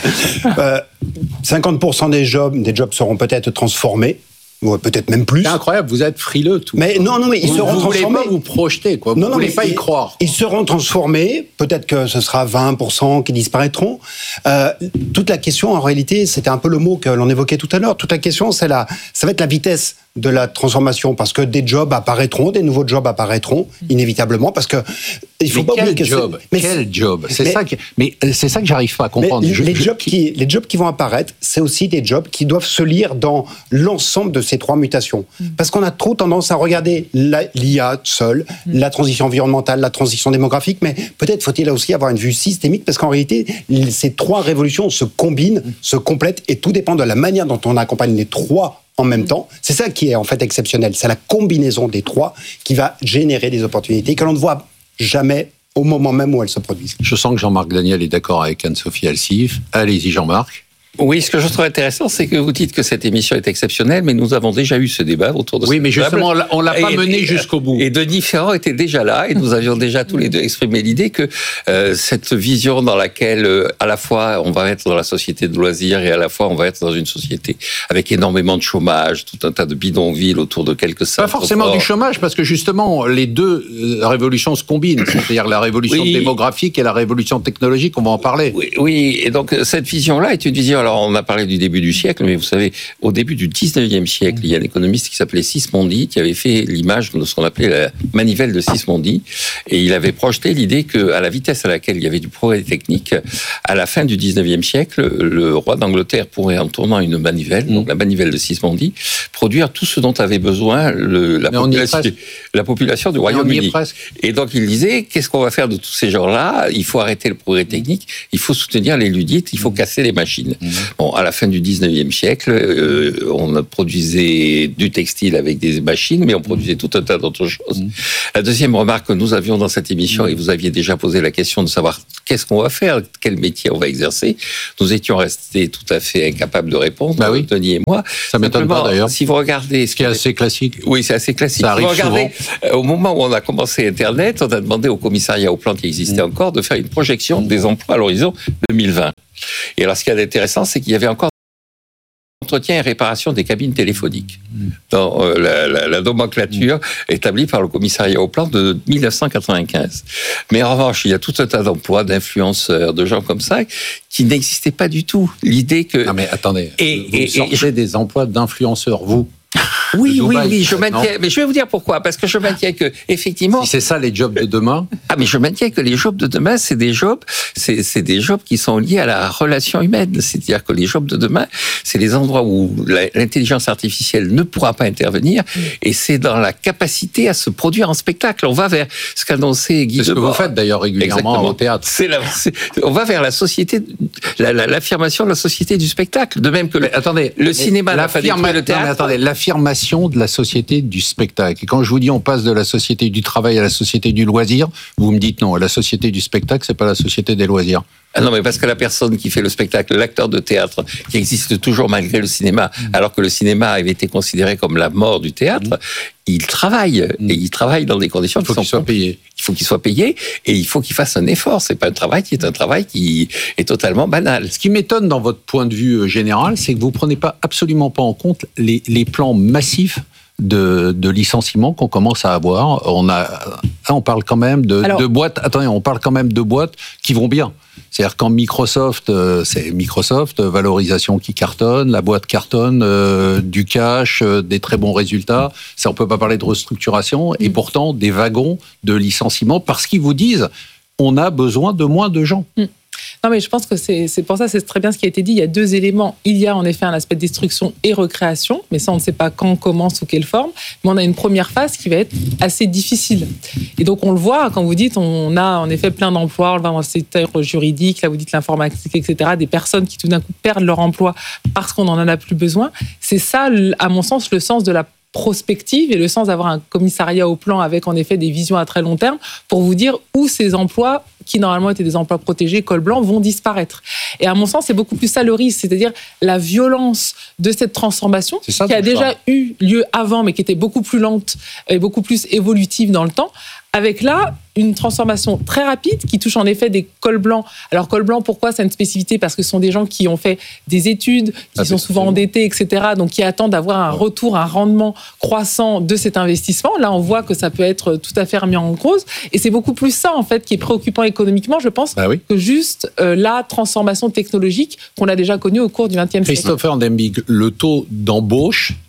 50% des jobs seront peut-être transformés. Peut-être même plus. C'est incroyable, vous êtes frileux tout. Mais non, mais ils seront transformés. Vous voulez pas vous projeter, quoi. Vous ne voulez pas y croire. Ils seront transformés. Peut-être que ce sera 20% qui disparaîtront. Toute la question, en réalité, c'était un peu le mot que l'on évoquait tout à l'heure. Toute la question, ça va être la vitesse de la transformation, parce que des jobs apparaîtront, des nouveaux jobs apparaîtront, inévitablement, parce que il faut pas oublier que quel job c'est ça que j'arrive pas à comprendre. Les jobs qui vont apparaître, c'est aussi des jobs qui doivent se lire dans l'ensemble de ces trois mutations. Parce qu'on a trop tendance à regarder l'IA seule, la transition environnementale, la transition démographique, mais peut-être faut-il aussi avoir une vue systémique, parce qu'en réalité, ces trois révolutions se combinent, se complètent, et tout dépend de la manière dont on accompagne les trois en même temps. C'est ça qui est en fait exceptionnel. C'est la combinaison des trois qui va générer des opportunités que l'on ne voit jamais au moment même où elles se produisent. Je sens que Jean-Marc Daniel est d'accord avec Anne-Sophie Alsif. Allez-y Jean-Marc. Oui, ce que je trouve intéressant, c'est que vous dites que cette émission est exceptionnelle, mais nous avons déjà eu ce débat autour de Oui, mais justement, on l'a pas mené jusqu'au bout. Et Denis Ferrand était déjà là, et nous avions déjà tous les deux exprimé l'idée que cette vision dans laquelle, à la fois, on va être dans la société de loisirs, et à la fois, on va être dans une société avec énormément de chômage, tout un tas de bidonvilles autour de quelques centres. Pas forcément du chômage, parce que justement, les deux révolutions se combinent. C'est-à-dire la révolution démographique et la révolution technologique, on va en parler. Oui, et donc cette vision-là est une vision... Alors, on a parlé du début du siècle, mais vous savez, au début du 19e siècle, il y a un économiste qui s'appelait Sismondi, qui avait fait l'image de ce qu'on appelait la manivelle de Sismondi, et il avait projeté l'idée qu'à la vitesse à laquelle il y avait du progrès technique, à la fin du 19e siècle, le roi d'Angleterre pourrait, en tournant une manivelle, donc la manivelle de Sismondi, produire tout ce dont avait besoin la population du Royaume-Uni. Et donc il disait, qu'est-ce qu'on va faire de tous ces gens-là ? Il faut arrêter le progrès technique, il faut soutenir les ludites, il faut casser les machines. Bon, à la fin du 19e siècle, on produisait du textile avec des machines, mais on produisait tout un tas d'autres choses. La deuxième remarque que nous avions dans cette émission, et vous aviez déjà posé la question de savoir qu'est-ce qu'on va faire, quel métier on va exercer, nous étions restés tout à fait incapables de répondre, Denis et moi. Ça m'étonne pas d'ailleurs. Si vous regardez... Ce qui est assez classique. Oui, c'est assez classique. Ça arrive souvent. Au moment où on a commencé Internet, on a demandé au commissariat au plan qui existait encore de faire une projection des emplois à l'horizon 2020. Et alors, ce qui est intéressant, c'est qu'il y avait encore entretien et réparation des cabines téléphoniques dans la nomenclature établie par le commissariat au plan de 1995. Mais en revanche, il y a tout un tas d'emplois, d'influenceurs, de gens comme ça, qui n'existaient pas du tout. L'idée que... Non mais attendez, vous sortez des emplois d'influenceurs, vous. Oui, je maintiens. Mais je vais vous dire pourquoi. Parce que je maintiens que, effectivement. Si c'est ça les jobs de demain. Ah, mais je maintiens que les jobs de demain, c'est des jobs qui sont liés à la relation humaine. C'est-à-dire que les jobs de demain, c'est les endroits où l'intelligence artificielle ne pourra pas intervenir. Et c'est dans la capacité à se produire en spectacle. On va vers ce qu'annonçait Guy Debord. C'est ce que vous faites d'ailleurs régulièrement au théâtre. On va vers la société, l'affirmation de la société du spectacle. De même que le cinéma n'a pas détruit le théâtre. Mais attendez, l'affirmation de la société du spectacle. Et quand je vous dis on passe de la société du travail à la société du loisir, vous me dites non, la société du spectacle, c'est pas la société des loisirs. Ah non, mais parce que la personne qui fait le spectacle, l'acteur de théâtre, qui existe toujours malgré le cinéma, alors que le cinéma avait été considéré comme la mort du théâtre, il travaille. Et il travaille dans des conditions qui sont... Il faut qu'il soit payé. Il faut qu'il soit payé et il faut qu'il fasse un effort. C'est pas un travail qui est totalement banal. Ce qui m'étonne dans votre point de vue général, c'est que vous prenez absolument pas en compte les plans massifs de licenciements qu'on commence à avoir. On parle quand même de boîtes. Attendez, on parle quand même de boîtes qui vont bien. C'est-à-dire quand Microsoft, c'est Microsoft, valorisation qui cartonne, la boîte cartonne, du cash, des très bons résultats. Ça, on peut pas parler de restructuration. Et pourtant, des wagons de licenciements parce qu'ils vous disent, on a besoin de moins de gens. Non, mais je pense que c'est pour ça, c'est très bien ce qui a été dit. Il y a deux éléments. Il y a en effet un aspect de destruction et recréation, mais ça, on ne sait pas quand, comment, sous quelle forme. Mais on a une première phase qui va être assez difficile. Et donc, on le voit quand vous dites, on a en effet plein d'emplois, on le voit dans le secteur juridique, là, vous dites l'informatique, etc., des personnes qui tout d'un coup perdent leur emploi parce qu'on n'en a plus besoin. C'est ça, à mon sens, le sens de la prospective et le sens d'avoir un commissariat au plan avec en effet des visions à très long terme pour vous dire où ces emplois qui normalement étaient des emplois protégés, col blanc, vont disparaître. Et à mon sens, c'est beaucoup plus ça le risque, c'est-à-dire la violence de cette transformation qui a déjà eu lieu avant, mais qui était beaucoup plus lente et beaucoup plus évolutive dans le temps, avec là une transformation très rapide qui touche en effet des cols blancs. Alors col blanc, pourquoi c'est une spécificité ? Parce que ce sont des gens qui ont fait des études, qui sont souvent endettés, etc., donc qui attendent d'avoir un retour, un rendement croissant de cet investissement. Là, on voit que ça peut être tout à fait remis en cause. Et c'est beaucoup plus ça, en fait, qui est préoccupant économiquement, je pense, que juste la transformation technologique qu'on a déjà connue au cours du XXe siècle. Christopher Dembig, le taux d'embauche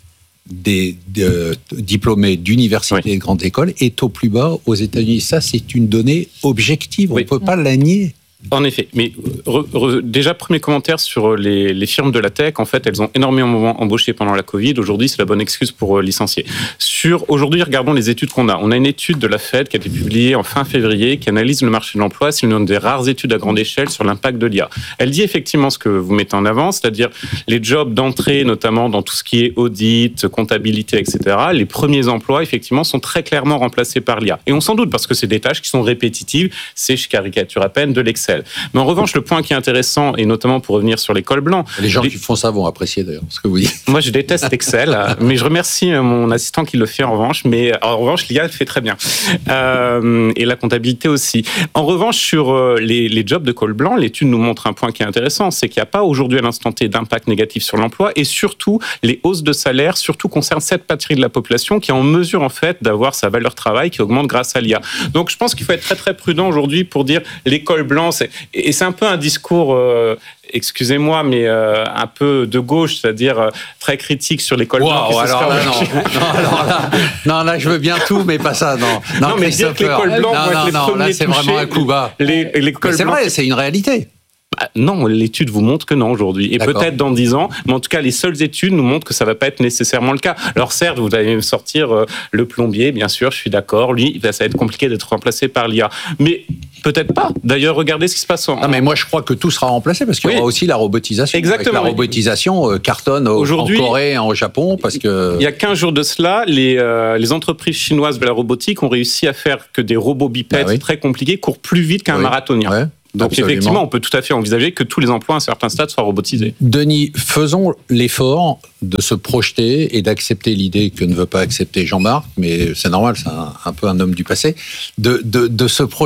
des diplômés d'universités et de grandes écoles est au plus bas aux États-Unis. Ça, c'est une donnée objective. On ne peut pas la nier. En effet, mais déjà, premier commentaire sur les firmes de la tech. En fait, elles ont énormément embauché pendant la Covid. Aujourd'hui, c'est la bonne excuse pour licencier. Aujourd'hui, regardons les études qu'on a. On a une étude de la Fed qui a été publiée en fin février, qui analyse le marché de l'emploi. C'est l'une des rares études à grande échelle sur l'impact de l'IA. Elle dit effectivement ce que vous mettez en avant, c'est-à-dire les jobs d'entrée, notamment dans tout ce qui est audit, comptabilité, etc. Les premiers emplois, effectivement, sont très clairement remplacés par l'IA. Et on s'en doute parce que c'est des tâches qui sont répétitives. C'est, je caricature à peine, de l'Excel. Mais en revanche, le point qui est intéressant, et notamment pour revenir sur les cols blancs... Les gens qui font ça vont apprécier d'ailleurs ce que vous dites. Moi, je déteste Excel, mais je remercie mon assistant qui le fait en revanche. Mais en revanche, l'IA le fait très bien. Et la comptabilité aussi. En revanche, sur les jobs de col blanc, l'étude nous montre un point qui est intéressant, c'est qu'il n'y a pas aujourd'hui à l'instant T d'impact négatif sur l'emploi, et surtout, les hausses de salaire surtout concernent cette partie de la population qui est en mesure en fait d'avoir sa valeur travail qui augmente grâce à l'IA. Donc je pense qu'il faut être très très prudent aujourd'hui pour dire les cols blancs, et c'est un peu un discours, excusez-moi, mais un peu de gauche, c'est-à-dire très critique sur les cols blancs. Non, là, je veux bien tout, mais pas ça, non. Non, mais dire que les cols blancs vont être les premiers là, c'est touchés, vraiment un coup bas. C'est vrai, c'est une réalité. Non, l'étude vous montre que non aujourd'hui. Et D'accord. peut-être dans 10 ans, mais en tout cas, les seules études nous montrent que ça ne va pas être nécessairement le cas. Alors certes, vous allez me sortir le plombier, bien sûr, je suis d'accord. Lui, ça va être compliqué d'être remplacé par l'IA. Mais peut-être pas. D'ailleurs, regardez ce qui se passe Non, mais moi, je crois que tout sera remplacé parce qu'il y aura aussi la robotisation. Exactement. La robotisation cartonne en Corée, au Japon, parce que... Il y a 15 jours de cela, les entreprises chinoises de la robotique ont réussi à faire que des robots bipèdes très compliqués courent plus vite qu'un marathonien. Ouais. Donc absolument. Effectivement, on peut tout à fait envisager que tous les emplois à un certain stade soient robotisés. Denis, faisons l'effort de se projeter et d'accepter l'idée que ne veut pas accepter Jean-Marc, mais c'est normal, c'est un peu un homme du passé, de se projeter